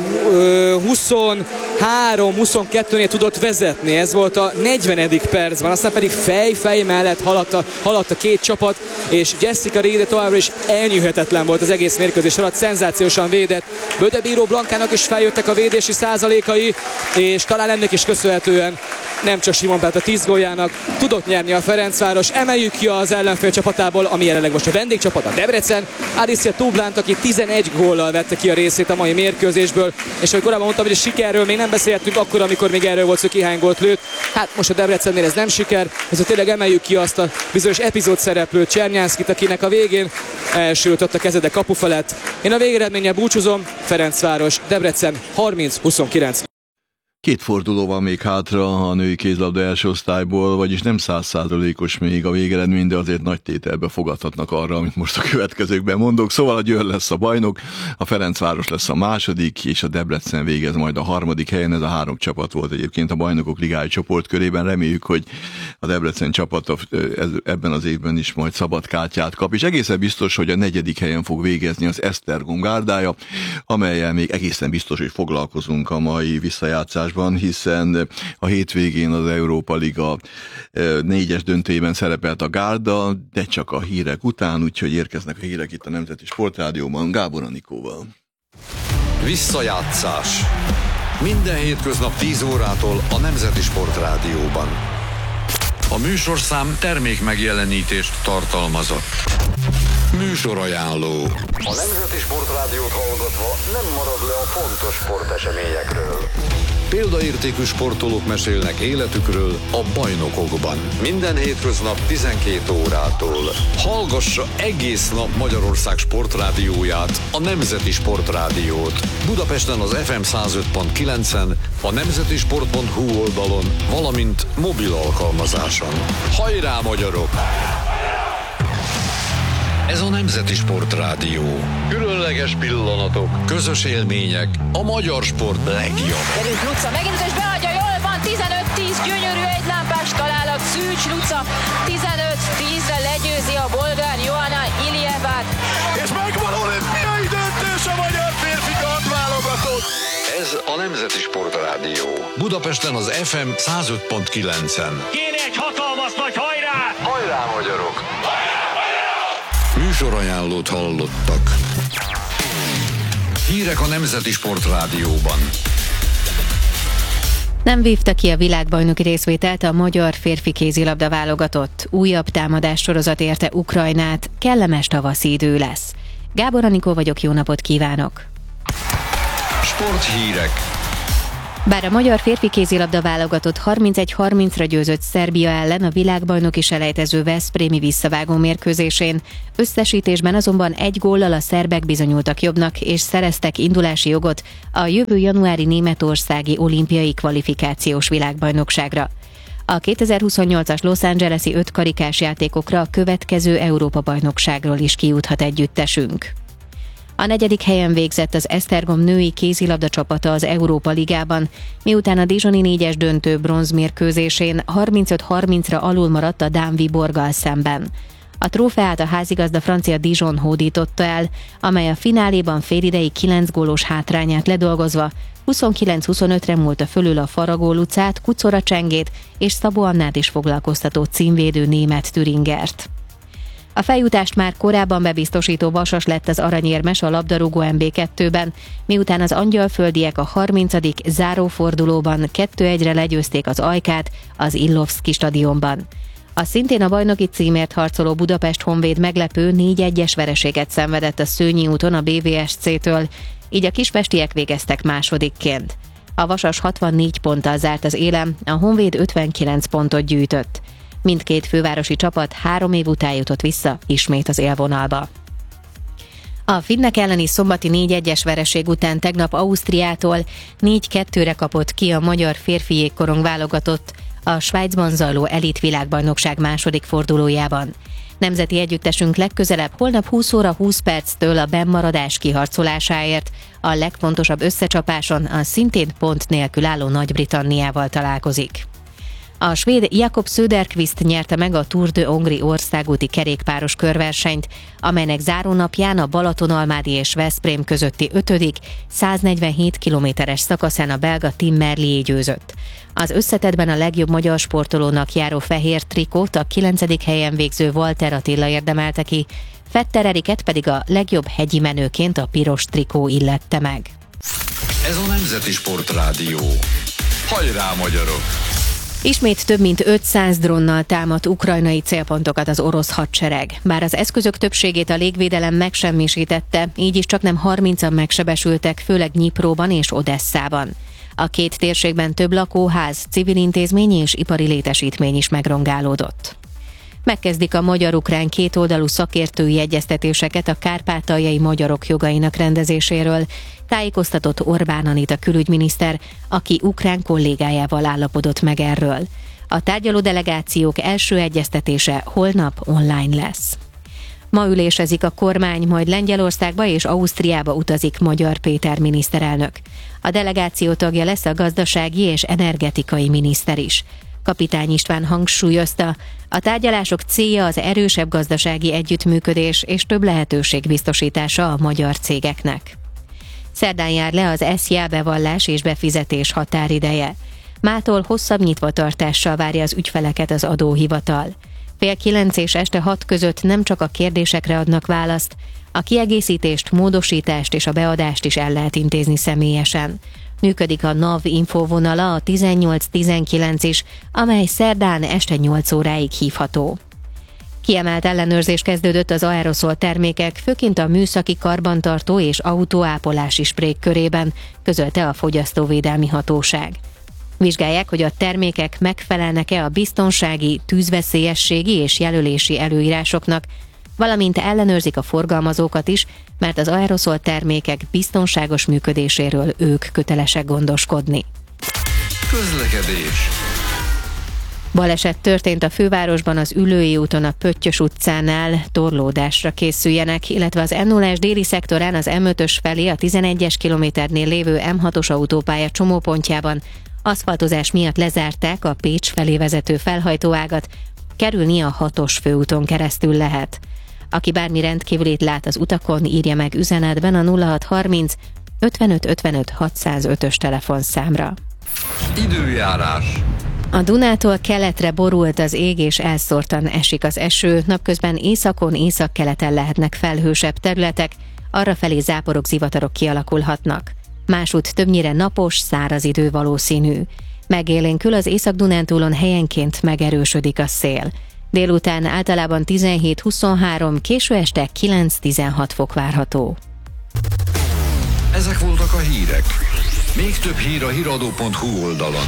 23-22-nél tudott vezetni, ez volt a 40. percben, aztán pedig fej mellett haladt a két csapat, és Jessica Riede továbbra is elnyűhetetlen volt az egész mérkőzés alatt, szenzációsan védett. Bödebíró Blankának is feljöttek a védési százalékai, és talán ennek is köszönhetően nem csak Simon Pálta 10 góljának tudott nyerni a Ferencváros. Emeljük ki az ellenfél csapatából, ami jelenleg most a vendégcsapat, a Debrecen, Alicia Tublant, aki 11 góllal vette ki a részét a mai mérkőzésből, és ahogy korábban mondtam, hogy a sikerről még nem beszéltünk akkor, amikor még erről volt szó, ki hány gólt lőtt. Hát most a Debrecennél ez nem siker, ezért tényleg emeljük ki azt a bizonyos epizód szereplőt, Csernyánszkyt, akinek a végén elsült ott a kezede kapu felett. Én a végeredménnyel búcsúzom, Ferencváros, Debrecen 30-29. 2 forduló van még hátra a női kézlabda első osztályból, vagyis nem 100%-os még a végeredmény, de azért nagy tételbe fogadhatnak arra, amit most a következőkben mondok. Szóval a Győr lesz a bajnok, a Ferencváros lesz a második, és a Debrecen végez majd a 3. helyen. Ez a 3 csapat volt egyébként a Bajnokok Ligája csoportkörében. Reméljük, hogy a Debrecen csapata ebben az évben is majd szabad kártyát kap, és egészen biztos, hogy a 4. helyen fog végezni az Esztergom gárdája, amellyel még egészen biztos, hogy foglalkozunk a mai visszajátszásban, hiszen a hétvégén az Európa Liga 4-es döntőjében szerepelt a gárda, de csak a hírek után, úgyhogy érkeznek a hírek itt a Nemzeti Sportrádióban Gábor Anikóval. Visszajátszás. Minden hétköznap 10 órától a Nemzeti Sportrádióban. A műsorszám termék megjelenítést tartalmazott. Műsorajánló. A Nemzeti Sportrádiót hallgatva nem marad le a fontos sporteseményekről. Példaértékű sportolók mesélnek életükről a bajnokokban. Minden hétköznap 12 órától. Hallgassa egész nap Magyarország sportrádióját, a Nemzeti Sportrádiót. Budapesten az FM 105.9-en, a nemzetisport.hu oldalon, valamint mobil alkalmazáson. Hajrá, magyarok! Ez a Nemzeti Sportrádió. Különleges pillanatok, közös élmények, a magyar sport legjobb. Gyerünk Luca, megint és beadja, jól van, 15-10, gyönyörű egylámpás találat, Szűcs Luca, 15-10-re legyőzi a bolgár Johanna Ilievát. És megvan olimpiai döntős a magyar férfi kardválogatott. Ez a Nemzeti Sportrádió. Budapesten az FM 105.9-en. Kéne egy hatalmas nagy hajrá! Hajrá, magyarok! Műsorajánlót hallottak. Hírek a Nemzeti Sportrádióban. Nem vívta ki a világbajnoki részvételt a magyar férfi kézilabda válogatott. Újabb támadássorozat érte Ukrajnát, kellemes tavaszi idő lesz. Gábor Anikó vagyok, jó napot kívánok! Sporthírek. Bár a magyar férfi kézilabda válogatott 31-30-ra győzött Szerbia ellen a világbajnoki selejtező veszprémi visszavágó mérkőzésén, összesítésben azonban 1 góllal a szerbek bizonyultak jobbnak, és szereztek indulási jogot a jövő januári németországi olimpiai kvalifikációs világbajnokságra. A 2028-as Los Angeles-i 5 karikás játékokra a következő Európa-bajnokságról is kijuthat együttesünk. A 4. helyen végzett az Esztergom női kézilabda csapata az Európa Ligában, miután a Dijoni 4-es döntő bronzmérkőzésén 35-30-ra alul maradt a dán Viborggal szemben. A trófeát a házigazda francia Dijon hódította el, amely a fináléban félidei 9 gólos hátrányát ledolgozva 29-25-re múlta fölül a Faragó Lucát, Kucora Csengét és Szabó Annát is foglalkoztató címvédő német Thüringert. A feljutást már korábban bebiztosító Vasas lett az aranyérmes a labdarúgó MB2-ben, miután az angyalföldiek a 30. zárófordulóban 2-1-re legyőzték az Ajkát az Illovszki stadionban. A szintén a bajnoki címért harcoló Budapest Honvéd meglepő 4-1-es vereséget szenvedett a Szőnyi úton a BVSC-től, így a kispestiek végeztek másodikként. A Vasas 64 ponttal zárt az élen, a Honvéd 59 pontot gyűjtött. Mindkét fővárosi csapat 3 év után jutott vissza ismét az élvonalba. A finnek elleni szombati 4-1-es vereség után tegnap Ausztriától 4-2-re kapott ki a magyar férfi jégkorong válogatott a Svájcban zajló elit világbajnokság második fordulójában. Nemzeti együttesünk legközelebb holnap 20 óra 20 perctől a bennmaradás kiharcolásáért a legfontosabb összecsapáson a szintén pont nélkül álló Nagy-Britanniával találkozik. A svéd Jakob Söderqvist nyerte meg a Tour de Hongrie országúti kerékpáros körversenyt, amelynek zárónapján a Balatonalmádi és Veszprém közötti 5., 147 kilométeres szakaszán a belga Tim Merlier győzött. Az összetettben a legjobb magyar sportolónak járó fehér trikót a 9. helyen végző Walter Attila érdemelte ki, Fetter Eriket pedig a legjobb hegyi menőként a piros trikó illette meg. Ez a Nemzeti Sportrádió. Hajrá, magyarok! Ismét több mint 500 drónnal támadt ukrajnai célpontokat az orosz hadsereg. Bár az eszközök többségét a légvédelem megsemmisítette, így is csaknem 30-an megsebesültek, főleg Nyipróban és Odesszában. A két térségben több lakóház, civil intézmény és ipari létesítmény is megrongálódott. Megkezdik a magyar-ukrán kétoldalú szakértői egyeztetéseket a kárpátaljai magyarok jogainak rendezéséről, tájékoztatott Orbán Anita külügyminiszter, aki ukrán kollégájával állapodott meg erről. A tárgyaló delegációk első egyeztetése holnap online lesz. Ma ülésezik a kormány, majd Lengyelországba és Ausztriába utazik Magyar Péter miniszterelnök. A delegáció tagja lesz a gazdasági és energetikai miniszter is. Kapitány István hangsúlyozta, a tárgyalások célja az erősebb gazdasági együttműködés és több lehetőség biztosítása a magyar cégeknek. Szerdán jár le az SZJA bevallás és befizetés határideje. Mától hosszabb nyitvatartással várja az ügyfeleket az adóhivatal. 8:30 és este 6 között nem csak a kérdésekre adnak választ, a kiegészítést, módosítást és a beadást is el lehet intézni személyesen. Működik a NAV infóvonala, a 1819 is, amely szerdán este 8 óráig hívható. Kiemelt ellenőrzés kezdődött az aeroszol termékek, főként a műszaki karbantartó és autóápolási sprék körében, közölte a Fogyasztóvédelmi Hatóság. Vizsgálják, hogy a termékek megfelelnek-e a biztonsági, tűzveszélyességi és jelölési előírásoknak, valamint ellenőrzik a forgalmazókat is, mert az aeroszol termékek biztonságos működéséről ők kötelesek gondoskodni. Közlekedés. Baleset történt a fővárosban az Üllői úton a Pöttyös utcánál, torlódásra készüljenek, illetve az M0-es déli szektorán az M5-ös felé a 11-es kilométernél lévő M6-os autópálya csomópontjában aszfaltozás miatt lezárták a Pécs felé vezető felhajtóágat, kerülni a 6-os főúton keresztül lehet. Aki bármi rendkívülit lát az utakon, írja meg üzenetben a 0630 55 55 605-ös telefonszámra. Időjárás. A Dunától keletre borult az ég és elszórtan esik az eső, napközben északon, északkeleten lehetnek felhősebb területek, arrafelé záporok, zivatarok kialakulhatnak. Másút többnyire napos, száraz idő valószínű. Megélénkül az Észak-Dunántúlon helyenként megerősödik a szél. Délután általában 17-23, késő este 9-16 fok várható. Ezek voltak a hírek. Még több hír a hiradó.hu oldalon.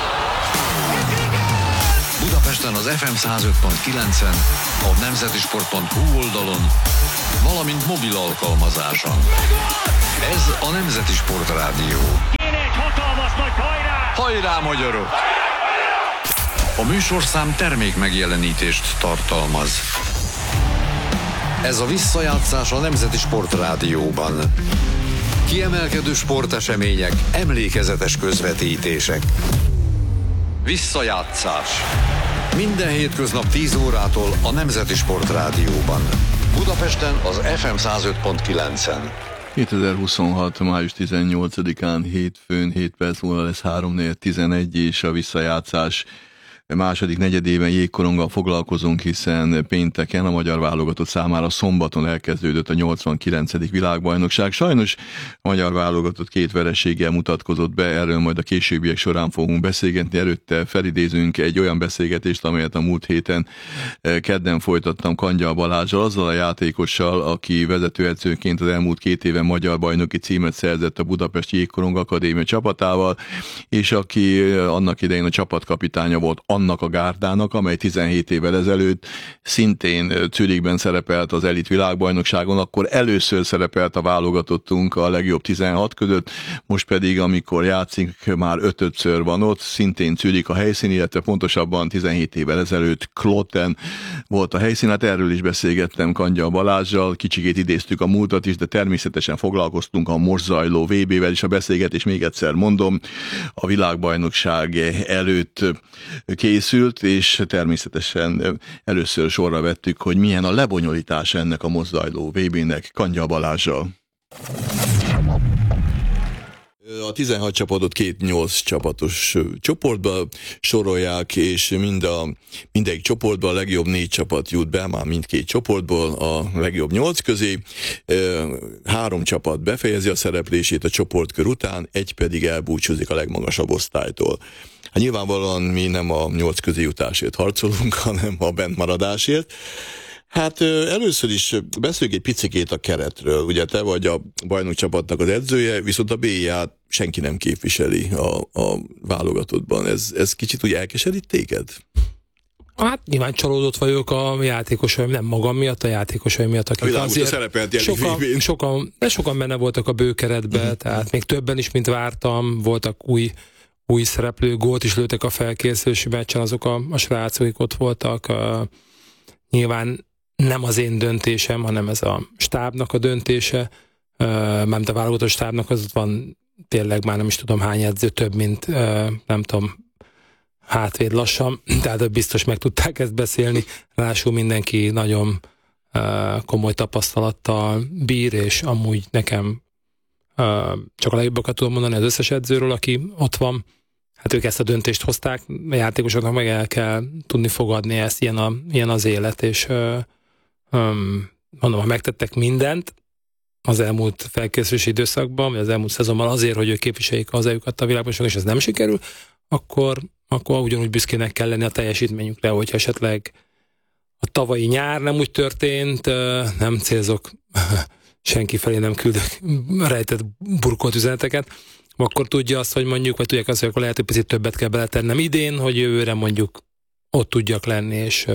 Budapesten az FM 105.9-en, a nemzetisport.hu oldalon, valamint mobil alkalmazáson. Ez a Nemzeti Sport Rádió. Kéne egy hatalmas nagy hajrá! Hajrá, magyarok! A műsorszám termék megjelenítést tartalmaz. Ez a visszajátszás a Nemzeti Sport Rádióban. Kiemelkedő sportesemények, emlékezetes közvetítések. Visszajátszás. Minden hétköznap 10 órától a Nemzeti Sport Rádióban. Budapesten az FM 105.9-en. 2026. május 18-án hétfőn 7 perc múlva lesz 3-4-11 és a visszajátszás második negyedében jégkoronggal foglalkozunk, hiszen pénteken a magyar válogatott számára szombaton elkezdődött a 89. világbajnokság. Sajnos a magyar válogatott 2 vereséggel mutatkozott be, erről majd a későbbiek során fogunk beszélgetni. Előtte felidézünk egy olyan beszélgetést, amelyet a múlt héten kedden folytattam Kangyal Balázsral, azzal a játékossal, aki vezetőedzőként az elmúlt 2 éven magyar bajnoki címet szerzett a Budapesti Jégkorong Akadémia csapatával, és aki annak idején a csapatkapitánya volt annak a gárdának, amely 17 évvel ezelőtt szintén Zürichben szerepelt az elit világbajnokságon, akkor először szerepelt a válogatottunk a legjobb 16 között, most pedig, amikor játszik, már 5-ször van ott, szintén Zürich a helyszín, illetve pontosabban 17 évvel ezelőtt Kloten volt a helyszín. Hát erről is beszélgettem Kangyal Balázsral, kicsikét idéztük a múltat is, de természetesen foglalkoztunk a most zajló VB-vel is. A beszélgetés, még egyszer mondom, a világbajnokság előtt készült, és természetesen először sorra vettük, hogy milyen a lebonyolítása ennek a most zajló VB-nek Kangyal Balázsral. A 16 csapatot 2-8 csapatos csoportba sorolják, és mindegyik csoportban a legjobb 4 csapat jut be, már mindkét csoportból a legjobb 8 közé. 3 csapat befejezi a szereplését a csoportkör után, 1 pedig elbúcsúzik a legmagasabb osztálytól. Hát nyilvánvalóan mi nem a 8 közé jutásért harcolunk, hanem a bentmaradásért. Hát először is beszéljünk egy picikét a keretről. Ugye te vagy a bajnokcsapatnak az edzője, viszont a B-ját senki nem képviseli a válogatottban. Ez kicsit úgy elkeserít téged? Hát nyilván csalódott vagyok a játékosaim, nem magam miatt, a játékosaim miatt, akik azért szerepelt sokan benne voltak a bőkeretbe, tehát még többen is, mint vártam, voltak új szereplő, gólt is lőttek a felkészülési meccsen azok a srácok, akik ott voltak. Nyilván nem az én döntésem, hanem ez a stábnak a döntése, mármint a válogatott stábnak, az ott van tényleg már nem is tudom hány edző, több mint nem tudom, hátvéd lassan, tehát biztos meg tudták ezt beszélni. Ráadásul mindenki nagyon komoly tapasztalattal bír, és amúgy nekem csak a legjobbakat tudom mondani az összes edzőről, aki ott van. Hát ők ezt a döntést hozták, a játékosoknak meg el kell tudni fogadni ezt, ilyen az élet, és mondom, ha megtettek mindent az elmúlt felkészülési időszakban, vagy az elmúlt szezonban azért, hogy ők képviseljék hazájukat a világbajnokságon, és ez nem sikerül, akkor ugyanúgy büszkének kell lenni a teljesítményükre, hogyha esetleg a tavalyi nyár nem úgy történt, nem célzok senki felé, nem küldök rejtett burkolt üzeneteket, akkor tudja azt, hogy mondjuk, vagy tudják azt, hogy akkor lehet, hogy picit többet kell beletennem idén, hogy jövőre mondjuk ott tudjak lenni, és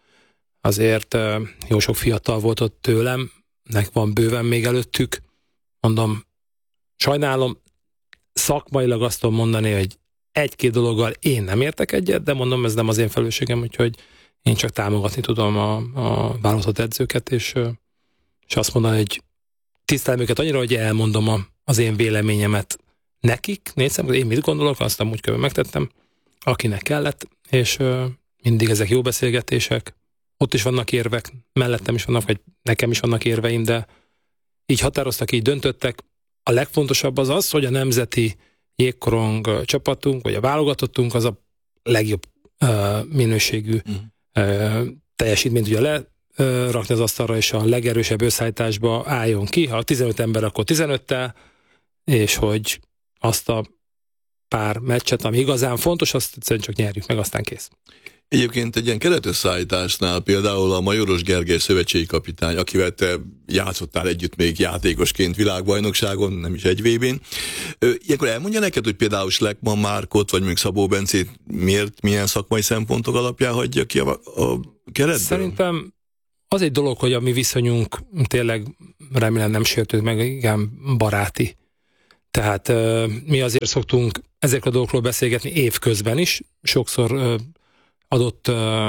azért jó sok fiatal volt ott tőlem, nek van bőven még előttük. Mondom, sajnálom, szakmailag azt tudom mondani, hogy 1-2 dologgal én nem értek egyet, de mondom, ez nem az én felelősségem, úgyhogy én csak támogatni tudom a válogatott edzőket, és azt mondani, hogy tisztelem őket annyira, hogy elmondom az én véleményemet nekik, nézem, hogy én mit gondolok, azt úgy körül megtettem, akinek kellett, és mindig ezek jó beszélgetések, ott is vannak érvek, mellettem is vannak, vagy nekem is vannak érveim, de így határoztak, így döntöttek. A legfontosabb az, hogy a nemzeti jégkorong csapatunk, vagy a válogatottunk az a legjobb minőségű teljesítményt tudja rakni az asztalra, és a legerősebb összeállításba álljon ki. Ha 15 ember, akkor 15-tel, és hogy azt a pár meccset, ami igazán fontos, azt egyszerűen csak nyerjük meg, aztán kész. Egyébként egy ilyen keretösszeállításnál például a Majoros Gergely szövetségi kapitány, akivel te játszottál együtt még játékosként világbajnokságon, nem is egy VB-n. Ilyenkor elmondja neked, hogy például Schleckmann Márkot, vagy még Szabó Bencét miért, milyen szakmai szempontok alapján hagyja ki a keretből? Szerintem az egy dolog, hogy a mi viszonyunk tényleg remélem nem sértődik meg, igen, baráti. Tehát mi azért szoktunk ezekről a dolgokról beszélgetni évközben is. Sokszor adott,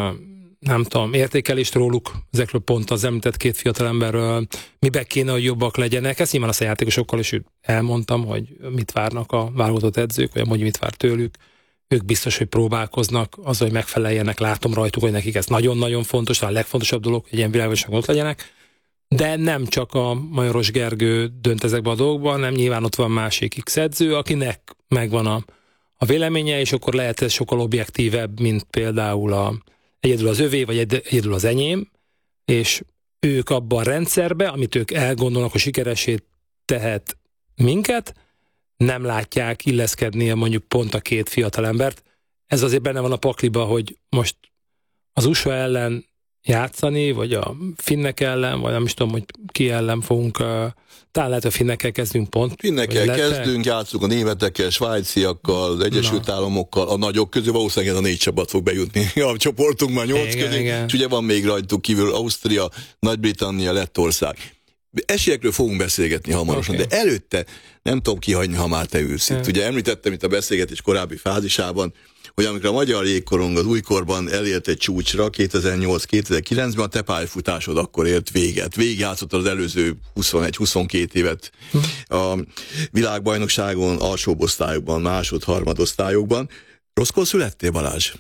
nem tudom, értékelést róluk, ezekről pont az említett két fiatalemberről, mibe kéne, hogy jobbak legyenek. Ezt nyilván azt a játékosokkal is elmondtam, hogy mit várnak a válogatott edzők, vagy hogy mit vár tőlük. Ők biztos, hogy próbálkoznak azzal, hogy megfeleljenek. Látom rajtuk, hogy nekik ez nagyon-nagyon fontos, a legfontosabb dolog, hogy ilyen világosan ott legyenek. De nem csak a Majoros Gergő dönt ezekben a dolgokban, hanem nyilván ott van másik X edző, akinek megvan a véleménye, és akkor lehet ez sokkal objektívebb, mint például egyedül az övé, vagy egyedül az enyém, és ők abban a rendszerben, amit ők elgondolnak, hogy sikeresé tehet minket, nem látják illeszkedni mondjuk pont a két fiatalembert. Ez azért benne van a pakliba, hogy most az USA ellen játszani, vagy a finnek ellen, vagy nem is tudom, hogy ki ellen fogunk, talán lehet, a finnekkel kezdünk pont. Finnekkel kezdünk, játszunk a németekkel, svájciakkal, az Egyesült Államokkal, a nagyok közül valószínűleg ez a 4 csapat fog bejutni a csoportunkban 8 közé, és ugye van még rajtuk kívül Ausztria, Nagy-Britannia, Lettország. Esélyekről fogunk beszélgetni hamarosan, de előtte nem tudom kihagyni, ha már te ülsz itt. Ugye említettem itt a beszélgetés korábbi fázisában, hogy amikor a magyar jégkorong az újkorban elért egy csúcsra 2008-2009-ben, a te pályafutásod akkor ért véget. Végigjátszottad az előző 21-22 évet a világbajnokságon, alsóbb osztályokban, másod-harmadosztályokban. Rosszkor születtél, Balázs?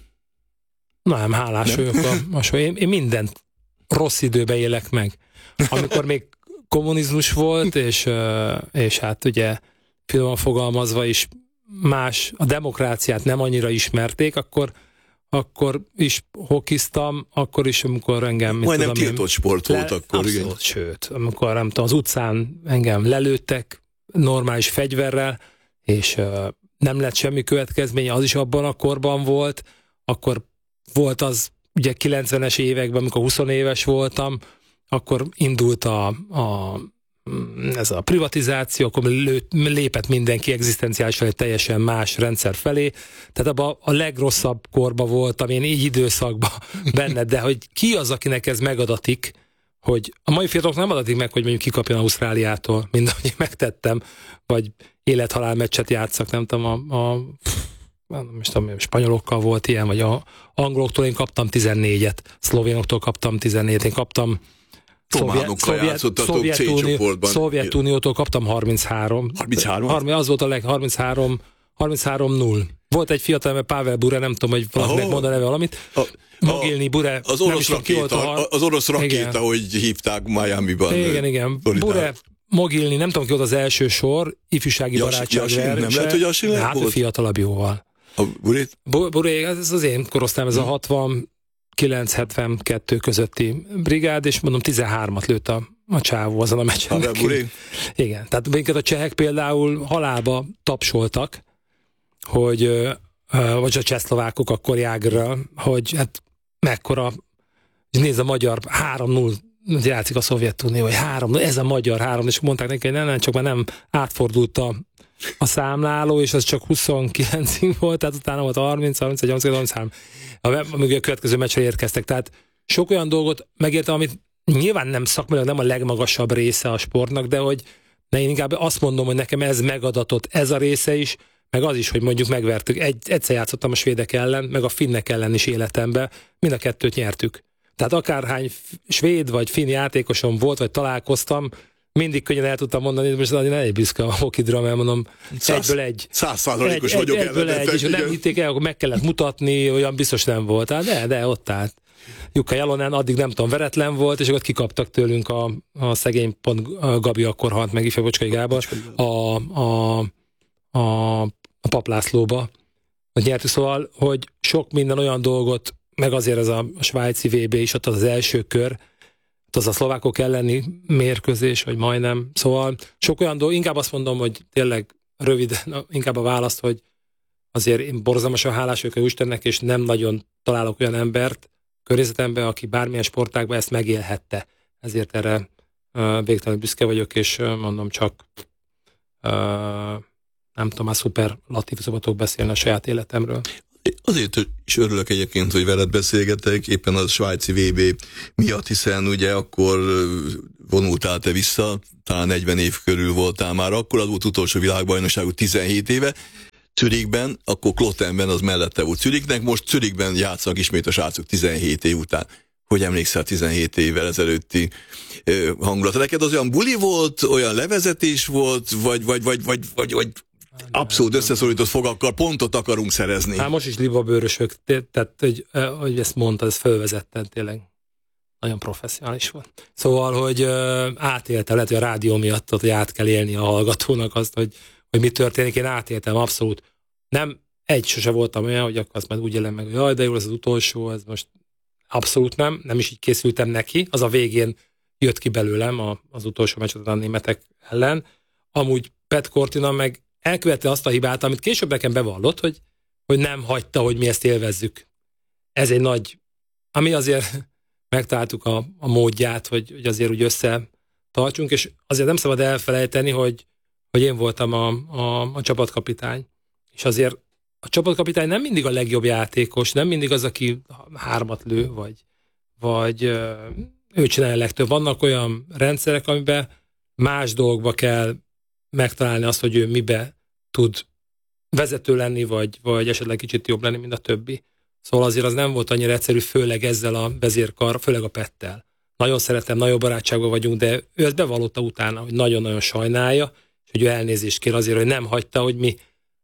Nem, hálás vagyok. Én mindent rossz időben élek meg. Amikor még kommunizmus volt, és hát ugye finoman fogalmazva is más, a demokráciát nem annyira ismerték, akkor is hokiztam, akkor is, amikor engem... Majdnem tiltott sport volt akkor, abszolút, igen. Sőt, amikor nem tudom, az utcán engem lelőttek normális fegyverrel, és nem lett semmi következménye, az is abban a korban volt, akkor volt az ugye 90-es években, amikor 20 éves voltam, akkor indult ez a privatizáció, akkor lépett mindenki egzisztenciálisan egy teljesen más rendszer felé. Tehát abban a legrosszabb korban voltam én így időszakban benne, de hogy ki az, akinek ez megadatik, hogy a mai fiatalok nem adatik meg, hogy mondjuk kikapjon Ausztráliától, mint ahogy megtettem, vagy élet-halál meccset játszak, nem tudom, nem tudom, spanyolokkal volt ilyen, vagy a angoloktól én kaptam 14-et, szlovénoktól kaptam 14-et, én kaptam Szovjetuniótól kaptam 33. 33? Az volt a 33-0. Volt egy fiatal, Pavel Bure, nem tudom, hogy valakinek mond a neve valamit. Mogilny Bure. Az orosz rakéta, ahogy hívták Miami-ban. Igen. Bure, Mogilny, nem tudom ki volt az első sor, ifjúsági barátság verse. Nem lehet, hogy Jasin volt? Hát fiatalabb jóval. A Burét? Bure, ez az én korosztályom, ez a 69-72 közötti brigád, és mondom 13-at lőtt a csávó azon a meccsen. Igen, tehát minket a csehek például halálba tapsoltak, hogy, vagy a csehszlovákok akkor Jágrral, hogy hát mekkora, nézd a magyar 3-0 játszik a Szovjetunió, vagy 3-0, ez a magyar 3, és mondták neki, hogy nem, csak már nem átfordult a számláló, és az csak 29-ig volt, tehát utána volt 30, 31, 33. Amíg a következő meccsre érkeztek. Tehát sok olyan dolgot megértem, amit nyilván nem szakmailag nem a legmagasabb része a sportnak, de hogy én inkább azt mondom, hogy nekem ez megadatott, ez a része is, meg az is, hogy mondjuk megvertük. Egyszer játszottam a svédek ellen, meg a finnek ellen is életemben, mind a kettőt nyertük. Tehát akárhány svéd vagy finn játékosom volt, vagy találkoztam, mindig könnyen el tudtam mondani, hogy most azért elég büszke a hokidra, mert mondom, egyből egy. 100%-os vagyok ellenet. És nem hitték el, akkor meg kellett mutatni, olyan biztos nem volt. De ott állt. Jukka Jalonen addig nem tudom, veretlen volt, és akkor kikaptak tőlünk a szegény pont Gabi akkor halt meg, Ifjabocskai Gábor, a Paplászlóba. Nyertük, szóval, hogy sok minden olyan dolgot, meg azért ez a svájci VB is ott az első kör, az a szlovákok elleni mérkőzés, vagy majdnem. Szóval sok olyan dolog, inkább azt mondom, hogy tényleg rövid, inkább a választ, hogy azért én borzalmasan hálás vagyok a Istennek, és nem nagyon találok olyan embert környezetemben, aki bármilyen sportágban ezt megélhette. Ezért erre végtelenül büszke vagyok, és mondom csak nem tudom, már szuperlatív szokhatok beszélni a saját életemről. Azért is örülök egyébként, hogy veled beszélgetek, éppen a svájci VB miatt, hiszen ugye akkor vonultál te vissza, talán 40 év körül voltál már, akkor az volt utolsó világbajnokságú 17 éve, Zürichben, akkor Klottenben az mellette volt Zürichnek, most Zürichben játszanak ismét a srácok 17 év után. Hogy emlékszel 17 évvel ezelőtti hangulatra? Neked az olyan buli volt, olyan levezetés volt, vagy abszolút összeszorított fogakkal pontot akarunk szerezni? Hát most is libabőrösök, tehát hogy ezt mondtad, ez fölvezetten tényleg nagyon professzionális volt. Szóval, hogy átéltem, lehet, hogy a rádió miatt, hogy át kell élni a hallgatónak azt, hogy mi történik, én átéltem abszolút. Nem, sose voltam olyan, hogy akkor azt majd úgy élem meg, hogy jaj, de jó, ez az utolsó, ez most abszolút nem is így készültem neki, az a végén jött ki belőlem az utolsó meccset a németek ellen. Amúgy Pet Cortina meg elkövette azt a hibát, amit később nekem bevallott, hogy nem hagyta, hogy mi ezt élvezzük. Ez egy nagy, ami azért megtaláltuk a módját, hogy azért úgy összetartsunk, és azért nem szabad elfelejteni, hogy én voltam a csapatkapitány. És azért a csapatkapitány nem mindig a legjobb játékos, nem mindig az, aki 3 lő, vagy ő csinálja legtöbb. Vannak olyan rendszerek, amiben más dolgokba kell megtalálni azt, hogy ő mibe tud vezető lenni, vagy esetleg kicsit jobb lenni, mint a többi. Szóval azért az nem volt annyira egyszerű, főleg ezzel a vezérkar, főleg a Pettel. Nagyon szeretem, nagyon barátságban vagyunk, de ő ezt bevallotta utána, hogy nagyon-nagyon sajnálja, és hogy ő elnézést kér azért, hogy nem hagyta, hogy mi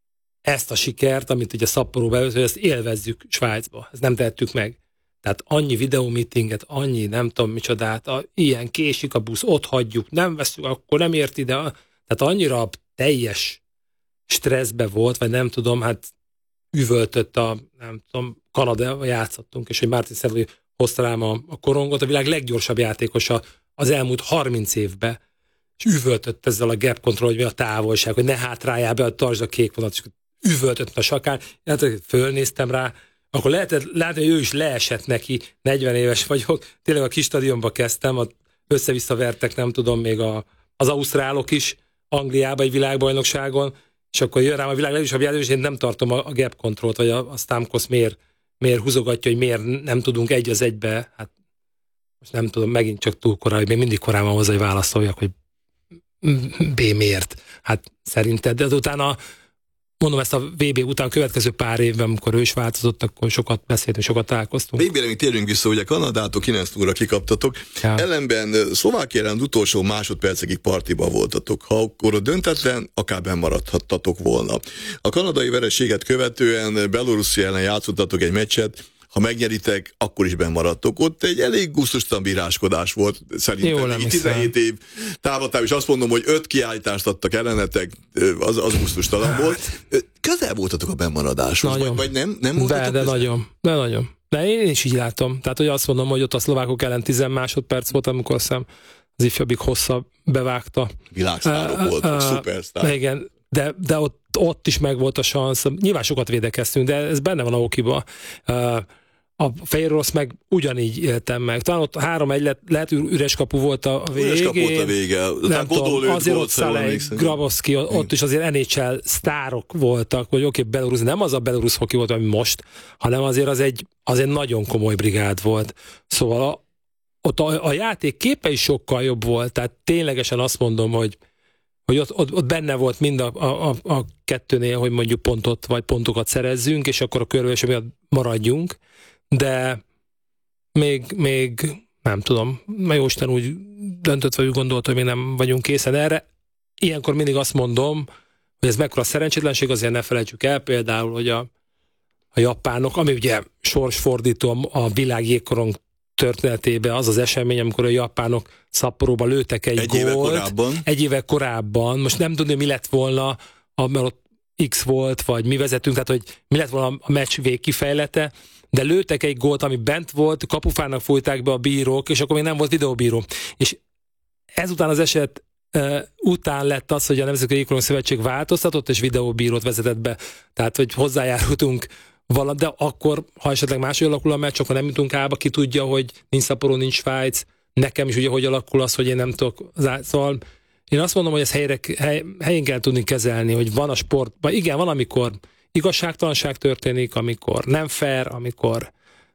ezt a sikert, amit ugye Sapporo beült, hogy ezt élvezzük Svájcba. Ezt nem tehettük meg. Tehát annyi videómeetinget, annyi nem tudom micsodát, ilyen késik a busz, ott hagyjuk, nem veszünk, akkor nem ért ide. Tehát annyira teljes stresszbe volt, vagy nem tudom, hát üvöltött nem tudom, Kanada játszottunk, és hogy Martin Szervő hozta rám a korongot, a világ leggyorsabb játékosa az elmúlt 30 évben, és üvöltött ezzel a gap control, hogy mi a távolság, hogy ne hátráljál be, tartsd a kék vonat, és üvöltött a sakán, fölnéztem rá, akkor lehetett látni, hogy ő is leesett neki, 40 éves vagyok, tényleg a kis stadionba kezdtem, össze-vissza vertek, nem tudom, még az ausztrálok is Angliába egy világbajnokságon, és akkor jön rám a világ leggyorsabb játékos, és én nem tartom a gap controlt, vagy a Stamkos miért húzogatja, hogy miért nem tudunk 1-1, hát most nem tudom, megint csak túl korai, még mindig korán van hozzá, hogy válaszoljak, hogy B miért. Hát szerinted, de utána mondom, ezt a VB után a következő pár évben, amikor ő is változott, akkor sokat beszéltünk, sokat találkoztunk. VB-re még térjünk vissza, hogy a Kanadától 9-0-ra kikaptatok. Ja. Ellenben Szlovákia ellen utolsó másodpercekig partiba voltatok. Ha akkor a döntetlen, akár benn maradhattatok volna. A kanadai vereséget követően Belorusszia ellen játszottatok egy meccset, ha megnyeritek, akkor is benn maradtok. Ott egy elég gusztustalan bíráskodás volt, szerintem. 17 év távlatában, és azt mondom, hogy 5 kiállítást adtak ellenetek, az gusztustalan volt. Közel voltatok a bennmaradáshoz, vagy nem voltatok? De nagyon. De én is így látom. Tehát, hogy azt mondom, hogy ott a szlovákok ellen 10 másodperc volt, amikor azt hiszem az ifjabbik hosszabb bevágta. Világsztárok voltak, szupersztár. Igen, de ott is megvolt a szansz. Nyilván sokat védekeztünk, de ez benne van a okiba. A Fehér Orosz meg ugyanígy éltem meg. Talán ott 3-1 lehet üres kapu volt a végén. Üres kapu volt a vége. Nem tudom, azért ott Szalej, Grabowski, ott is azért NHL sztárok voltak, hogy oké, Belarus, nem az a Belarus hoki volt, ami most, hanem azért az egy nagyon komoly brigád volt. Szóval ott a játék képe is sokkal jobb volt, tehát ténylegesen azt mondom, hogy ott benne volt mind a kettőnél, hogy mondjuk pontot vagy pontokat szerezzünk, és akkor a körülés miatt maradjunk, de még nem tudom, mert Jóisten úgy döntött, vagy úgy gondolt, hogy még nem vagyunk készen erre. Ilyenkor mindig azt mondom, hogy ez mekkora szerencsétlenség, azért ne felejtsük el például, hogy a japánok, ami ugye sorsfordító a világ jégkorong történetében az az esemény, amikor a japánok Szapporóba lőtek egy gólt. Egy éve korábban. Most nem tudom, mi lett volna, mert ott X volt, vagy mi vezetünk, tehát hogy mi lett volna a meccs végkifejlete, de lőttek egy gólt, ami bent volt, kapufának fújták be a bírók, és akkor még nem volt videóbíró. És ezután az eset után lett az, hogy a Nemzetközi Jégkorong Szövetség változtatott, és videóbírót vezetett be. Tehát, hogy hozzájárultunk de akkor, ha esetleg máshogy alakul a meccs, akkor nem jutunk ába, ki tudja, hogy nincs Szaporó, nincs Svájc, nekem is ugye hogy alakul az, hogy én nem tudok. Szóval én azt mondom, hogy ezt helyén kell tudni kezelni, hogy van a sportban, igen, van, amikor igazságtalanság történik, amikor nem fair, amikor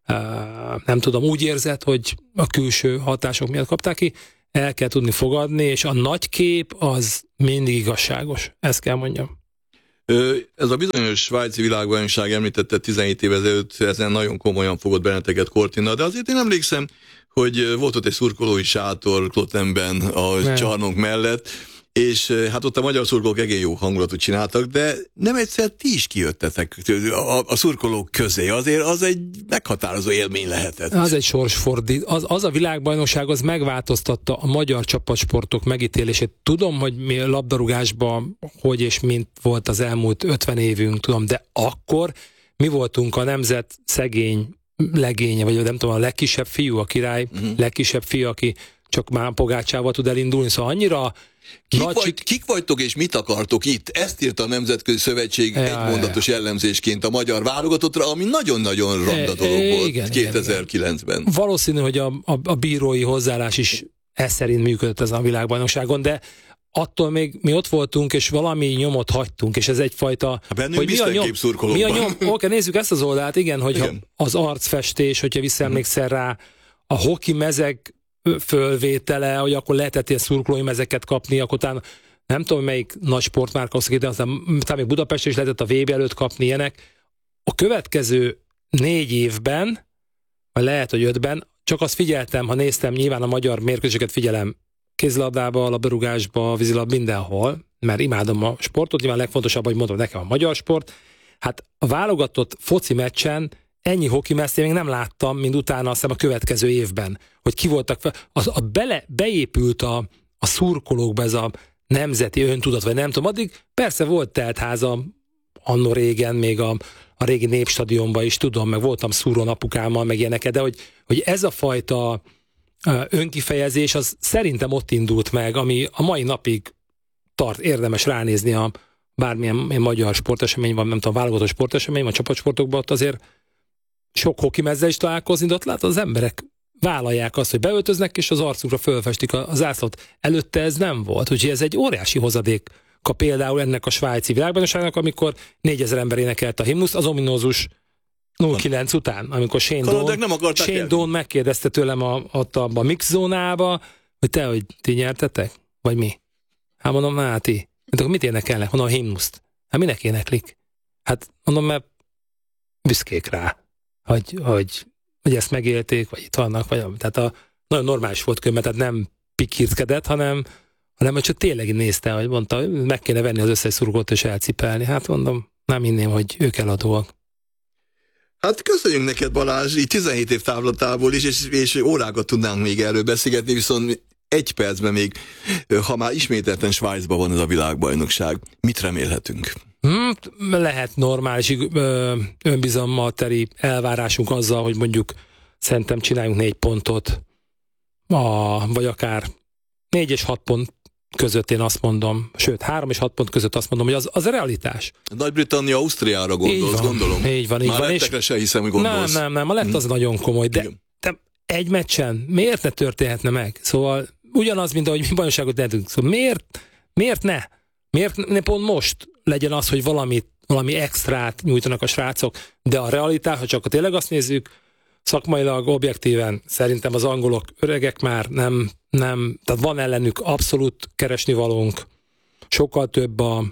nem tudom, úgy érzed, hogy a külső hatások miatt kapták ki, el kell tudni fogadni, és a nagy kép az mindig igazságos. Ezt kell mondjam. Ez a bizonyos svájci világbajnokság, említette 17 év ezelőtt, ezen nagyon komolyan fogott benneteket Cortina, de azért én emlékszem, hogy volt ott egy szurkolói sátor Klottenben a csarnok mellett, és hát ott a magyar szurkolók egész jó hangulatot csináltak, de nem egyszer ti is kijöttetek a szurkolók közé, azért az egy meghatározó élmény lehetett. Az egy sorsfordít. Az a világbajnokság az megváltoztatta a magyar csapatsportok megítélését. Tudom, hogy mi labdarúgásban hogy és mint volt az elmúlt 50 évünk, tudom, de akkor mi voltunk a nemzet szegény legénye, vagy nem tudom, a legkisebb fiú, a király legkisebb fiú, aki csak már pogácsával tud elindulni, szóval annyira Kik vagytok és mit akartok itt? Ezt írta a Nemzetközi Szövetség egymondatos jellemzésként a magyar válogatottra, ami nagyon-nagyon ronda dolog volt 2009-ben. Valószínű, hogy a bírói hozzáállás is ez szerint működött ezen a világbajnokságon, de attól még mi ott voltunk, és valami nyomot hagytunk, és ez egyfajta... Bennünk biztonyképszurkolókban. Oké, nézzük ezt az oldalt, igen, hogyha az arcfestés, hogyha visszaemlékszel rá, a hoki mezek fölvétele, hogy akkor lehetett ilyen szurkolói mezeket kapni, akkor utána nem tudom, melyik nagy sportmárka hoztak ide, aztán még Budapesten is lehetett a VB előtt kapni ilyenek. A következő 4 évben, vagy lehet, hogy 5-ben, csak azt figyeltem, ha néztem, nyilván a magyar mérkőzéseket figyelem kézilabdába, labdarúgásba, vízilabda, mindenhol, mert imádom a sportot, nyilván legfontosabb, hogy mondom, nekem a magyar sport. Hát a válogatott foci meccsen ennyi hoki meccsét még nem láttam, mint utána azt hiszem a következő évben, hogy ki voltak beépült a szurkolókba ez a nemzeti öntudat, vagy nem tudom, addig persze volt teltháza anno régen, még a régi Népstadionban is tudom, meg voltam szúrón apukámmal, meg ilyeneket, de hogy ez a fajta önkifejezés, az szerintem ott indult meg, ami a mai napig érdemes ránézni a bármilyen magyar sportesemény van, nem tudom, válogatott sportesemény van, csapatsportokban, ott azért sok hokimezzel is találkozni, de ott látod, az emberek vállalják azt, hogy beöltöznek, és az arcukra fölfestik a zászlót. Előtte ez nem volt, úgyhogy ez egy óriási hozadéka például ennek a svájci világbajnokságnak, amikor 4000 ember énekelt a himnuszt, az ominózus 09 után, amikor Shane Doan megkérdezte tőlem ott a mix zónába, hogy ti nyertetek? Vagy mi? Hát mondom, ti. Akkor mit énekelnek? Mondom, a himnuszt. Hát minek éneklik? Hát mondom, mert büszkék rá, hogy ezt megélték, vagy itt vannak, vagy tehát nagyon normális volt könyv, tehát nem pikírtkedett, hanem hogy csak tényleg nézte, hogy mondta, meg kéne venni az összes szurkolót és elcipelni. Hát mondom, nem hinném, hogy ők eladóak. Hát köszönjük neked, Balázs, így 17 év távlatából is, és órákat tudnánk még erről beszélgetni, viszont 1 percben még, ha már ismételten Svájcban van ez a világbajnokság, mit remélhetünk? Lehet normális önbizalommal teli elvárásunk azzal, hogy mondjuk szerintem csináljunk 4 pontot, vagy akár 4 és 6 pont között én azt mondom, sőt 3 és 6 pont között azt mondom, hogy az a realitás. Nagy-Britannia, Ausztriára gondolsz, gondolom. Így van. Már lettekre se hiszem, hogy gondolsz. Nem, a lett az nagyon komoly, de egy meccsen miért ne történhetne meg? Szóval ugyanaz, mint ahogy mi bajnokságot tehetünk. Szóval miért ne? Miért ne pont most legyen az, hogy valami extrát nyújtanak a srácok, de a realitás, ha csak tényleg azt nézzük, szakmailag, objektíven szerintem az angolok öregek már nem, tehát van ellenük abszolút keresnivalónk, sokkal több a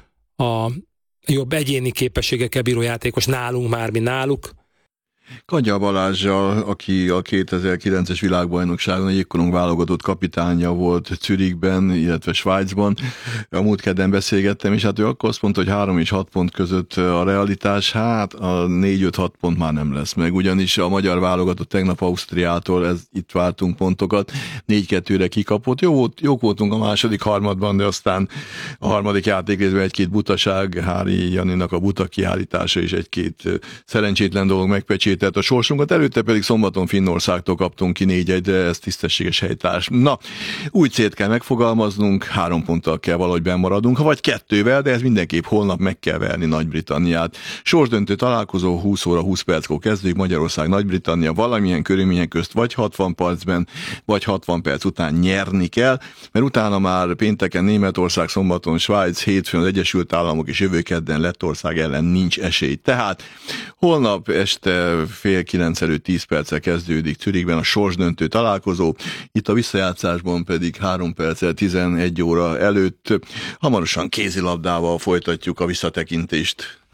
jobb egyéni képességekkel bíró játékos nálunk már, mint náluk. Kagya Balázssal, aki a 2009-es világbajnokságon a jégkorong válogatott kapitánya volt Zürichben, illetve Svájcban. A múlt kedden beszélgettem, és hát ő akkor azt mondta, hogy 3 és 6 pont között a realitás, hát a 4-5-6 pont már nem lesz meg, ugyanis a magyar válogatott tegnap Ausztriától, itt vártunk pontokat, 4-2-re kikapott. Jók voltunk a második harmadban, de aztán a harmadik játékrészben 1-2 butaság, Hári Janinak a buta kiállítása és 1-2 szerencsétlen dolog megpecsét esélyt a sorsunkat, előtte pedig szombaton Finnországtól kaptunk ki 4-1, de ez tisztességes helytárs. Na, úgy célt kell megfogalmaznunk, 3 ponttal kell valahogy bennmaradnunk, vagy 2-vel, de ez mindenképp holnap meg kell verni Nagy-Britanniát. Sorsdöntő találkozó 20 óra 20 perckor kezdődik, Magyarország, Nagy-Britannia, valamilyen körülmények közt vagy 60 percben, vagy 60 perc után nyerni kell, mert utána már pénteken Németország, szombaton Svájc, hétfőn az Egyesült Államok és jövő kedden Lettország ellen nincs esély. Tehát holnap este 8:30 előtt 10 perccel kezdődik Zürichben a sorsdöntő találkozó, itt a visszajátszásban pedig 3 perccel 11 óra előtt hamarosan kézilabdával folytatjuk a visszatekintést.